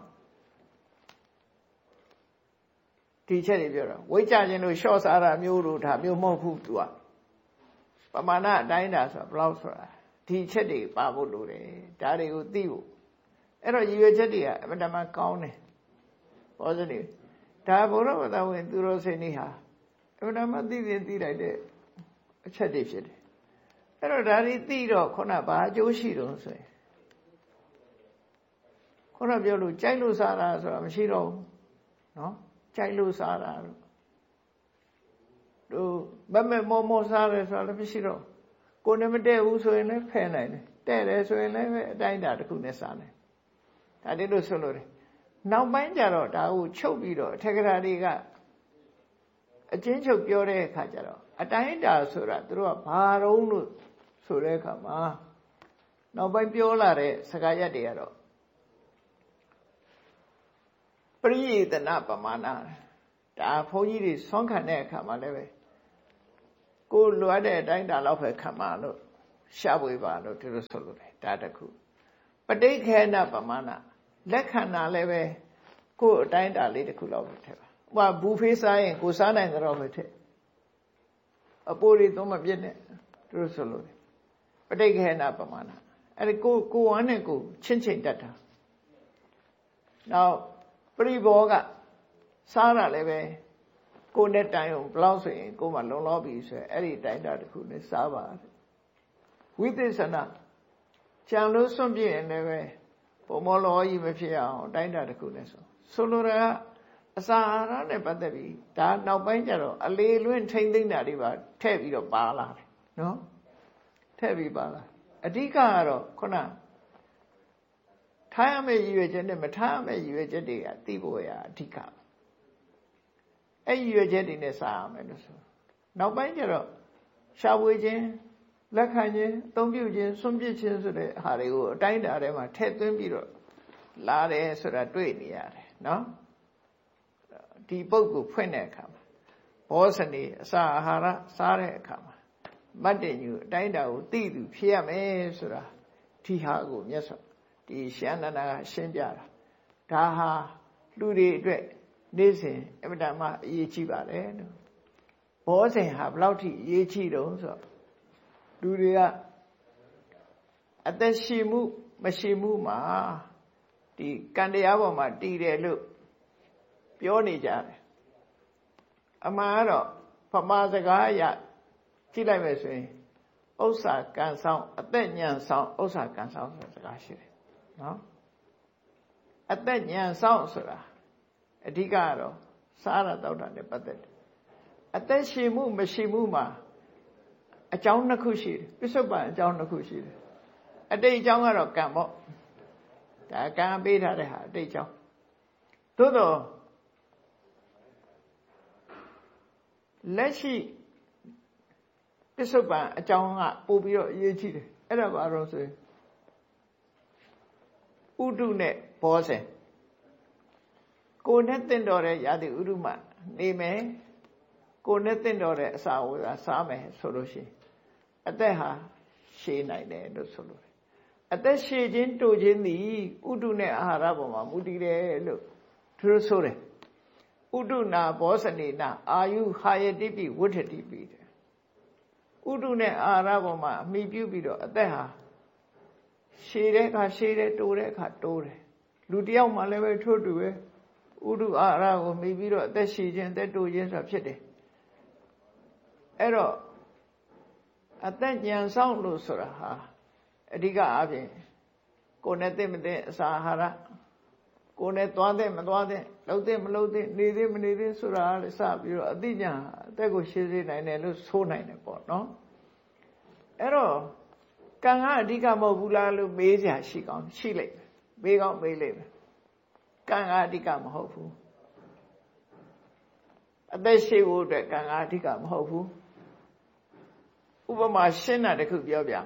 ဒီအချက်တွေပြောတာဝိကြခြင်းလို့လျှော့စားတာမျိုးတို့ဒါမျိုးမဟုတ်ဘူးသူကပမာဏအတိုင်းတာဆိုတာဘယ်လောက်ဆိုတာဒီအချက်တွေပါဖို့လိုတယ်ဒါတွေကိုသိဖို့အဲ့တော့ရည်ရွယ်ချက်တွေကအမှန်တမ်းကောင်းတယ်ဘောဇနေဒါဘုရားဝတ္တဝင်သူတော်စင်တွေဟာအမှန်တမ်းသိလိုက်တဲ့အချက်တွေဖြစ်တယ်အဲ့တော့ဒါတွေသိတော့ခုနဘာအကျိုးရှိတော့ဆိုရင်ခုနပြောလို့ကြိုက်လို့စားတာဆိုတာမရှိတော့ဘူးနော်ကြိုက်လို့စားတာတို့မမဲ့မောစားတယ်ဆိုတာလည်းမရှိတော့ကိုယ်နဲ့မတည့်ဘူးဆိုရင်လည်းဖယ်နိုင်တယ်တဲ့တယ်ဆိုရင်လည်းအတိုင်းတာတစ်ခုနဲ့စားနိုင်ဒါတည်းလို့ဆိုလို့တယ်နောက်ပိုင်းကျတော့ဒါကိုချုပ်ပြီးတော့အထက်ကရာတွေကအချင်းချုပ်ပြောတဲ့အခါကျတော့အတိုင်းတာဆိုတာသူတို့ကဘာတုံးလို့ဆိုတဲ့အခါမှာနောက်ပိုင်းပြောလာတဲ့စကားရပ်တွေကတော့ပရိယေတနာပမာဏဒါဘုန်းကြီးတွေဆွမ်းခံတဲ့အခါမှာလည်းပဲကိုလိုအပ်တဲ့အတိုင်းတာလောက်ပဲခံပါလို့ရှာဖွေပါလို့ဒီလိုဆိုလို့တယ်ဒါတခုပဋိခေနပမာဏလက်ခဏလည်းပဲကိုယ်အတိုင်းတာလေးတခုလောက်ပဲထည့်ပါဟိုဘူဖေးစားရင်ကိုစားနိုင်တော့ပဲထည့်အပိုးတွေသုံးမပြည့်နဲ့သူတို့ဆိုလို့ပဋိခေနပမာဏအဲ့ဒီကိုဝမ်းနဲ့ကိုချင်းချင်းတတ်တာနောက်ပရိဘောကစားတာလည်းပဲကိုနဲ့တိုင်အောင်ဘလောက်ဆိုရင်ကိုမှလုံလောက်ပြီဆိုရင်အဲ့ဒီတိုင်တာတခုနဲ့စားပါဝိသေသနာကြံလို့စွန့်ပြည့်ရင်လည်းပဲပုံမောလောကြီးမဖြစ်အောင်တိုင်းတာတခုနဲ့ဆိုလိုတာကအစာအာဟာရနဲ့ပတ်သက်ပြီးဒါနောက်ပိုင်းကျတော့အလေလွင့်ထိမ့်သိမ့်တာတွေပါထည့်ပြီးတော့ပါလာတယ်နော်ထည့်ပြီးပါလာအဓိကကတော့ခုနထားရမယ့်ရည်ရွယ်ချက်နဲ့မထားရမယ့်ရည်ရွယ်ချက်တွေကသိဖို့ရအဓိကအဲ့ရည်ရွယ်ချက်တွေနဲ့စားရမယ်လို့ဆိုနောက်ပိုင်းကျတော့ရှာဖွေခြင်းလက်ခံခြင်းအသုံးပြုခြင်းစွန့်ပစ်ခြင်းဆိုတဲ့ဟာတွေကိုအတိုင်းအတာထဲမှာထည့်သွင်းပြီးတော့လာတယ်ဆိုတာတွေ့နေရတယ်နော်ဒီပုဂ္ဂိုလ်ဖွင့်တဲ့အခါမှာဘောဇနေအစာအာဟာရစားတဲ့အခါမှာမတ်တင်ယူအတိုင်းအတာကိုသိသူဖြစ်ရမယ်ဆိုတာဒီဟာကိုမြတ်စွာဒီရှန္ဒနာကရှင်းပြတာဒါဟာလူတွေအတွက်နေ့စဉ်အမြဲတမ်းအရေးကြီးပါတယ်လို့ဘောဇင်ဟာဘယ်လောက်ထိအရေးကြီးတုံးဆိုတော့လူတွေကအသက်ရှိမှုမရှိမှုမှာဒီကံတရားပေါ်မှာတည်တယ်လို့ပြောနေကြတယ်အမှန်ကတော့ဗမာစကားအရကြည့်လိုက်မယ်ဆိုရင်ဥစ္စာကံဆောင်အသက်ဉာဏ်ဆောင်ဥစ္စာကံဆောင်ဆိုတဲ့စကားရှိတယ်နော်အသက်ဉာဏ်ဆောင်ဆိုတာအဓိကကတော့စားရတောက်တာနဲ့ပတ်သက်တယ်အသက်ရှိမှုမရှိမှုမှာအကြောင်းနှစ်ခုရှိတယ်ပစ္စုပန်အကြောင်းနှစ်ခုရှိတယ်အတိတ်အကြောင်းကတော့ကံပေါ့ဒါကံပေးထားတဲ့ဟာအတိတ်အကြောင်းသို့တော့လက်ရှိပစ္စုပန်အကြောင်းကပို့ပြီးတော့အရေးကြီးတယ်အဲ့ဒါဘာလို့ဆိုရင်ဥဒုနဲ့ဘောဇင်ကိုယ်နဲ့တင့်တော်တဲ့ရာသီဥတုမှနေမယ်ကိုယ်နဲ့တင့်တော်တဲ့အစာဝါစားမယ်ဆိုလို့ရှိရင်အသက်ဟာရှည်နိုင်တယ်လို့ဆိုလို့အသက်ရှည်ခြင်းတိုခြင်းသည်ဥဒုနဲ့အာဟာရပေါ်မှာမူတည်တယ်လို့သူတို့ဆိုတယ်ဥဒုနာဘောဇနေနာအာယုဟာယတိပိဝဋ္ဌတိပိတဲ့ဥဒုနဲ့အာဟာရပေါ်မှာအမိပြုပြီးတော့အသက်ဟာရှည်တဲ့အခါရှည်တယ်တိုတဲ့အခါတိုးတယ်လူတယောက်မှလည်းပဲထို့တူပဲဥဒုအာဟာရကိုမိပြီးတော့အသက်ရှည်ခြင်းအသက်တိုးခြင်းဆိုတာဖြစ်တယ်အဲ့တော့အသက်ဉာဏ်ဆောင်လို့ဆိုတာဟာအဓိကအားဖြင့်ကိုယ်နဲ့သိမသိအစာအာဟာရကိုယ်နဲ့သွားတဲ့မသွားတဲ့လှုပ်တဲ့မလှုပ်တဲ့နေသေးမနေသေးဆိုတာလည်းစပြီးတော့အသိဉာဏ်အသက်ကိုရှင်းစေနိုင်တယ်လို့ဆိုနိုင်တယ်ပေါ့နော်အဲ့တော့ကံကအဓိကမဟုတ်ဘူးလားလို့မေးစရာရှိကောင်းရှိလိမ့်မယ်မေးကောင်းမေးလိမ့်မယ်ကံကအဓိကမဟုတ်ဘူးအသက်ရှိဖို့အတွက်ကံကအဓိကမဟုတ်ဘူးဥပမာရှင်းတာတခုပြောပြ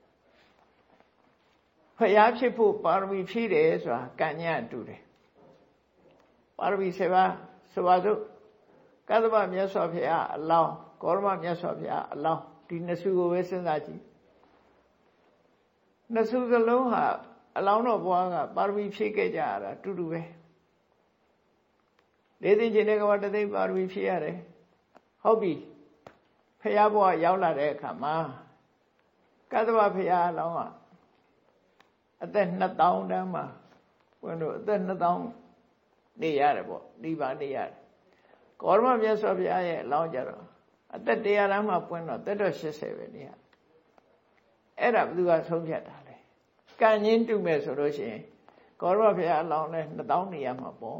ဖျားဖြစ်ဖို့ပါရမီဖြည့်တယ်ဆိုတာကံညာတူတယ်ပါရမီ7ပါးဆိုပါစို့ကသဗ္ဗမြတ်စွာဘုရားအလောင်းဂေါရမမြတ်စွာဘုရားအလောင်းဒီနှစ်စုကိုပဲစဉ်းစားကြည့်နှစ်စုစလုံးဟာအလောင်းတော်ဘွားကပါရမီဖြည့်ခဲ့ကြရတာတူတူပဲလေးသိင်ခြင်းတဲ့ကဘာတသိပါရမီဖြည့်ရတယ်ဟုတ်ပြီဖျားဘွားရောက်လာတဲ့အခါမှာကသဗ္ဗဘုရားအလောင်းကအသက်2000တန်းမှာဘုန်းတို့အသက်2000နေရတယ်ပေါ့ဒီပါနေရတယ်ဂေါရမမြတ်စွာဘုရားရဲ့အလောင်းကြတော့အသက်100တန်းမှာပွင့်တော့သက်တော်80ပဲနေရအဲ့ဒါဘယ်သူကဆုံးဖြတ်တာလဲကံချင်းတူမဲ့ဆိုလို့ရှိရင်ဂေါရမဘုရားအလောင်းနဲ့2000နေရမှာပေါ့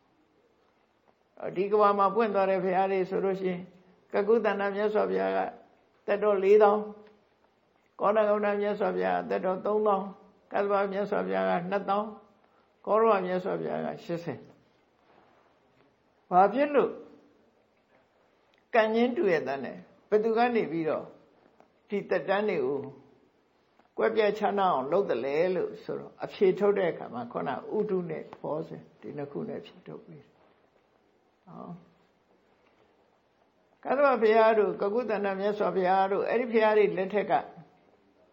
ဒီကဘာမှာပွင့်သွားတဲ့ဘုရားလေးဆိုလို့ရှိရင်ကကုသန္တမြတ်စွာဘုရားကသက်တော်4000ကောဏဂုဏမြတ်စွာဘုရားသက်တော်3000ကသဗ္ဗမြတ်စွာဘုရားက2000ကောရမမြတ်စွာဘုရားက80ဘာဖြစ်လို့ကံချင်းတူရဲ့တန်းနဲ့ဘယ်သူကနေပြီးတော့ဒီတက်တန်းတွေကိုကွက်ပြက်ချမ်းသာအောင်လုပ်တယ်လေလို့ဆိုတော့အဖြေထုတ်တဲ့အခါမှာခုနဥဒုနဲ့ဘောဇင်ဒီနှစ်ခုနဲ့ဖြေထုတ်ပြီးကသဗ္ဗဘုရားတို့ကကုသန္တမြတ်စွာဘုရားတို့အဲ့ဒီဘုရားတွေလက်ထက်က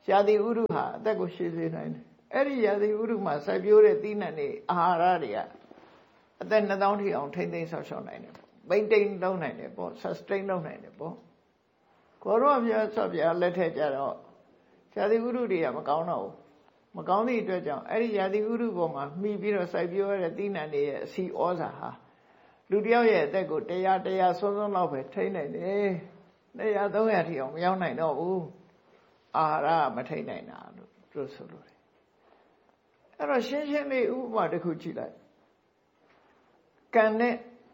ရာသီဥတုဟာအသက်ကိုရှည်စေနိုင်တယ်အဲ့ဒီရာသီဥတုမှာစိုက်ပျိုးတဲ့သီးနှံတွေအာဟာရတွေကအသက်2000ထိအောင်ထိမ့်သိမ်းဆောက်ရှောက်နိုင်တယ်ပေါ့ maintain လုပ်နိုင်တယ်ပေါ့ sustain လုပ်နိုင်တယ်ပေါ့ကိုရောမြတ်စွာဘုရားလက်ထက်ကြတော့ရာသီဥတုတွေကမကောင်းတော့ဘူးမကောင်းသည့်အတွက်ကြောင့်အဲ့ဒီရာသီဥတုပေါ်မှာမှီပြီးတော့စိုက်ပျိုးရတဲ့သီးနှံတွေရဲ့အစီဩဇာဟာလူတယောက်ရဲ့အသက်ကို100စွန်းစွန်းလောက်ပဲထိမ့်နိုင်တယ်200 300ထိအောင်မရောက်နိုင်တော့ဘူးအာဟာရမထိမ့်နိုင်တာလို့သူဆိုလို့တယ်အဲ့တော့ရှင်းရှင်းလေးဥပမာတစ်ခုကြည့်လိုက်ကံနဲ့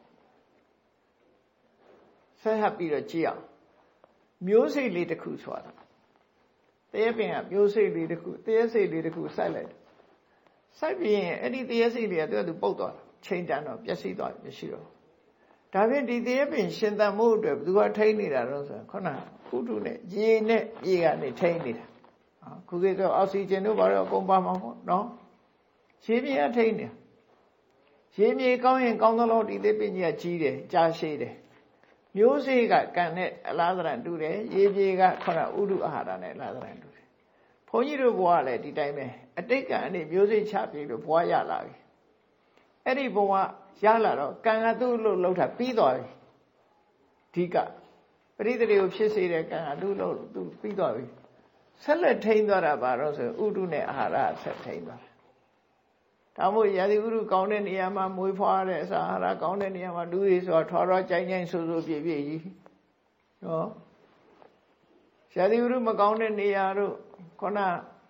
ဆက်ဟပ်ပြီးတော့ကြည့်အောင်မျိုးစိတ်လေးတစ်ခုဆိုတာတရေပင်ကမျိုးစိတ်လေးတစ်ခုတရေစိတ်လေးတစ်ခုစိုက်လိုက်စိုက်ပြီးရင်အဲ့ဒီတရေစိတ်လေးကသူပုတ်သွားချိန်တန်တော့ပျက်စီးသွားပြီမရှိတော့ဒါဖြင့်ဒီတရေပင်ရှင်သန်မှုအတွက်ဘယ်သူကထိန်းနေတာတော့ဆိုခုနဥတုနဲ့ရေနဲ့ရေကနေထိန်းနေတာခုခေတ်တော့အောက်ဆီဂျင်တို့ဘာလို့အကုန်ပါမှာပေါ့နော်ရေမြေကထိန်းနေတာရေမြေကောင်းရင်ကောင်းသလိုဒီသေးပင်ကြီးကကြီးတယ်ကြားရှိတယ်မျိုးစေ့ကကံနဲ့အလားသဏ္ဍာန်တူတယ်ရေမြေကခုနဥတုအာဟာရနဲ့အလားသဏ္ဍာန်တူတယ်ဘုန်းကြီးတို့ဘဝကလည်းဒီတိုင်းပဲအတိတ်ကံအနေမျိုးစေ့ချပြီးလို့ဘဝရလာပြီအဲ့ဒီဘဝရလာတော့ကံကသူ့လို့လှုပ်တာပြီးသွားပြီဒီကပရိသေတွေကိုဖြစ်စေတဲ့ကံကသူ့လို့သူပြီးသွားပြီဆက်လက်ထိန်းသွားတာပါတော့ဆိုဥတုနဲ့အာဟာရဆက်ထိန်းသွားတယ်ဒါမို့ရာသီဥတုကောင်းတဲ့နေရာမှာမွေးဖွားတဲ့အစာအာဟာရကောင်းတဲ့နေရာမှာလူတွေဆိုတော့ထွားထွားကြိုင်ကြိုင်ဆိုဆိုပြည့်ပြည့်ကြီးနော်ရာသီဥတုမကောင်းတဲ့နေရာတို့ခုန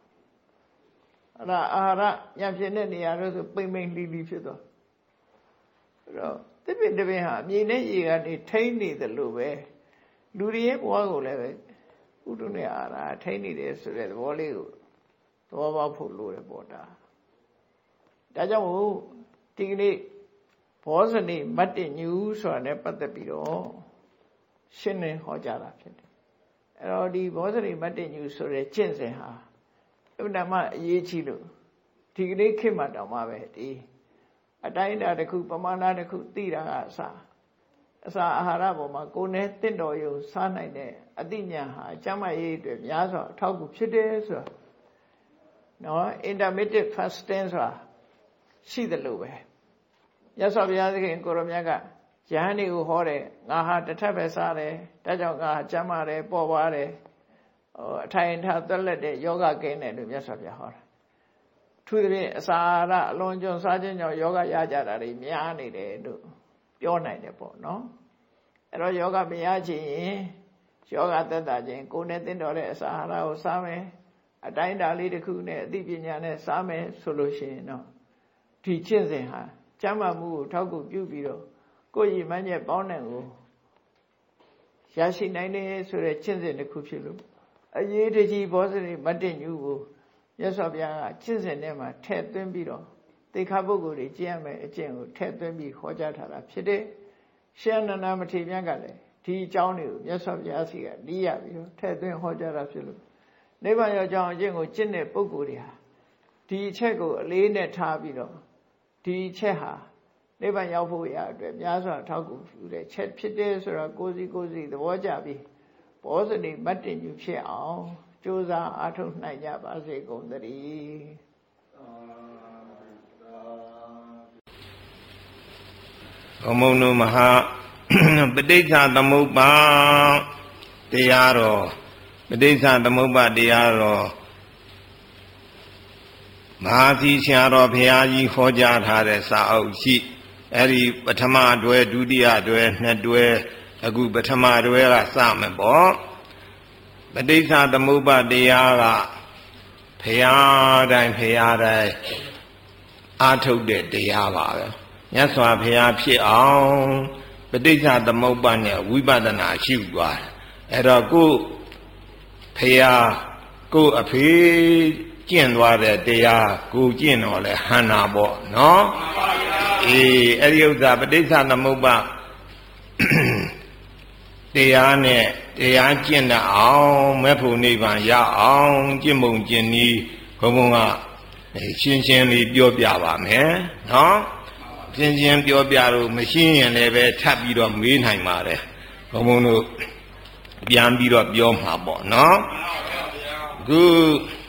အာဟာရညံ့ဖြစ်တဲ့နေရာတို့ဆိုပိမ့်ပိမ့်လီလီဖြစ်သွားအဲ့တော့တပင်တပင်ဟာမြေနဲ့ရေကနေထိန်းနေတယ်လို့ပဲလူတွေရဲ့ဘဝကိုလည်းပဲဥတုနဲ့အာဟာရထိန်းနေတယ်ဆိုတဲ့သဘောလေးကိုသဘောပေါက်ဖို့လိုတယ်ပေါ့ဒါကြောင့်မို့ဒီကနေ့ဘောဇနိမတ္တညူဆိုတာနဲ့ပတ်သက်ပြီးတော့ရှင်းလင်းဟောကြားတာဖြစ်တယ်အဲ့တော့ဒီဘောဇနိမတ္တညူဆိုတဲ့ကျင့်စဉ်ဟာအမှန်မှအရေးကြီးလို့ဒီကနေ့ခေတ်မှာတောင်မှပဲဒီအတိုင်းအတာတစ်ခုပမာဏတစ်ခုသိတာကအစာအာဟာရပေါ်မှာကိုယ်နဲ့တင့်တော်ရုံစားနိုင်တဲ့အသိဉာဏ်ဟာကျမ်းမာရေးအတွက်များစွာအထောက်အကူဖြစ်တယ်ဆိုတာနော် intermittent fasting ဆိုတာရှိတယ်လို့ပဲမြတ်စွာဘုရားသခင်ကိုရောမြတ်ကယဟန်တွေကိုဟောတယ်ငါဟာတစ်ထပ်ပဲစားတယ်ဒါကြောင့်ငါကျမ်းမာတယ်ပေါ်ပွားတယ်အထိုင်ထားသက်လက်တဲ့ယောဂကင်းတယ်လို့မြတ်စွာဘုရားဟောတာသူတည်းအစာအာဟာရအလွန်ကျွံစားခြင်းကြောင့်ယောဂရကြတာတွေများနေတယ်လို့ပြောနိုင်တယ်ပေါ့နော်အဲ့တော့ယောဂမရချင်ရင်ယောဂသက်သာခြင်းကိုယ်နဲ့သင်တော်တဲ့အစာအာဟာရကိုစားမယ်အတိုင်းတာလေးတစ်ခုနဲ့အသိပညာနဲ့စားမယ်ဆိုလို့ရှိရင်တော့ဒီကျင့်စဉ်ဟာကျမ်းမာမှုကိုထောက်ကူပြုပြီးတော့ကိုယ်ရည်မှန်းချက်ပေါင်းတဲ့ကိုရရှိနိုင်တယ်ဆိုတဲ့ကျင့်စဉ်တစ်ခုဖြစ်လို့အရေးတကြီးဘောဇနိမတ္တညူကိုမြတ်စွာဘုရားကကျင့်စဉ်ထဲမှာထည့်သွင်းပြီးတော့သိက္ခာပုဂ္ဂိုလ်တွေကျင့်ရမယ်အကျင့်ကိုထည့်သွင်းပြီးဟောကြားထားတာဖြစ်တယ်။ရှင်အနန္ဒမထေရမြတ်ကလည်းဒီအကြောင်းတွေကိုမြတ်စွာဘုရားစီကlýရပြီးတော့ထည့်သွင်းဟောကြားတာဖြစ်လို့နိဗ္ဗာန်ရောက်ကြောင်းအကျင့်ကိုကျင့်တဲ့ပုဂ္ဂိုလ်တွေဟာဒီအချက်ကိုအလေးနဲ့ထားပြီးတော့ဒီအချက်ဟာနိဗ္ဗာန်ရောက်ဖို့ရအတွက်များစွာထောက်ကူပြုတဲ့ချက်ဖြစ်တယ်ဆိုတော့ကိုယ်စီသဘောကျပြီးဘောဇနိမတ္တညူဖြစ်အောင်ကြိုးစားအားထုတ်နိုင်ကြပါစေကုန်သတည်းဘုံဘုံတို့မဟာပဋိစ္စသမုပ္ပါတရားတော်ပဋိစ္စသမုပ္ပါတရားတော်မဟာသီဆရာတော်ဘုရားကြီးဟောကြားထားတဲ့စာအုပ်ရှိအဲ့ဒီပထမတွဲဒုတိယတွဲနှစ်တွဲအခုပထမတွဲကစမယ်ပေါ့ပဋိစ္စသမုပ္ပါတရားကဘုရားတိုင်းအားထုတ်တဲ့တရားပါပဲမြတ်စွာဘုရားဖြစ်အောင်ပဋိစ္စသမုပ္ပါနဲ့ဝိပဿနာရှုသွားတယ်အဲ့တော့ကိုဘုရားကိုအဖေကျင့်သွားတဲ့တရားကိုကျင့်တော့လဲဟန္တာပေါ့နော်အေးအဲ့ဒီဥစ္စာပဋိစ္စသမုပ္ပါတရားနဲ့တရားကျင့်တတ်အောင်မဲ့ဖို့နိဗ္ဗာန်ရအောင်ကျင့်ပုံကျင့်နည်းဘုံဘုံကရှင်းရှင်းလေးပြောပြပါမယ်နော်ရှင်းရှင်းပြောပြလို့မရှင်းရင်လည်းပဲထပ်ပြီးတော့မေးနိုင်ပါတယ်ဘုံဘုံတို့ပြန်ပြီးတော့ပြောမှာပေါ့နော် Good.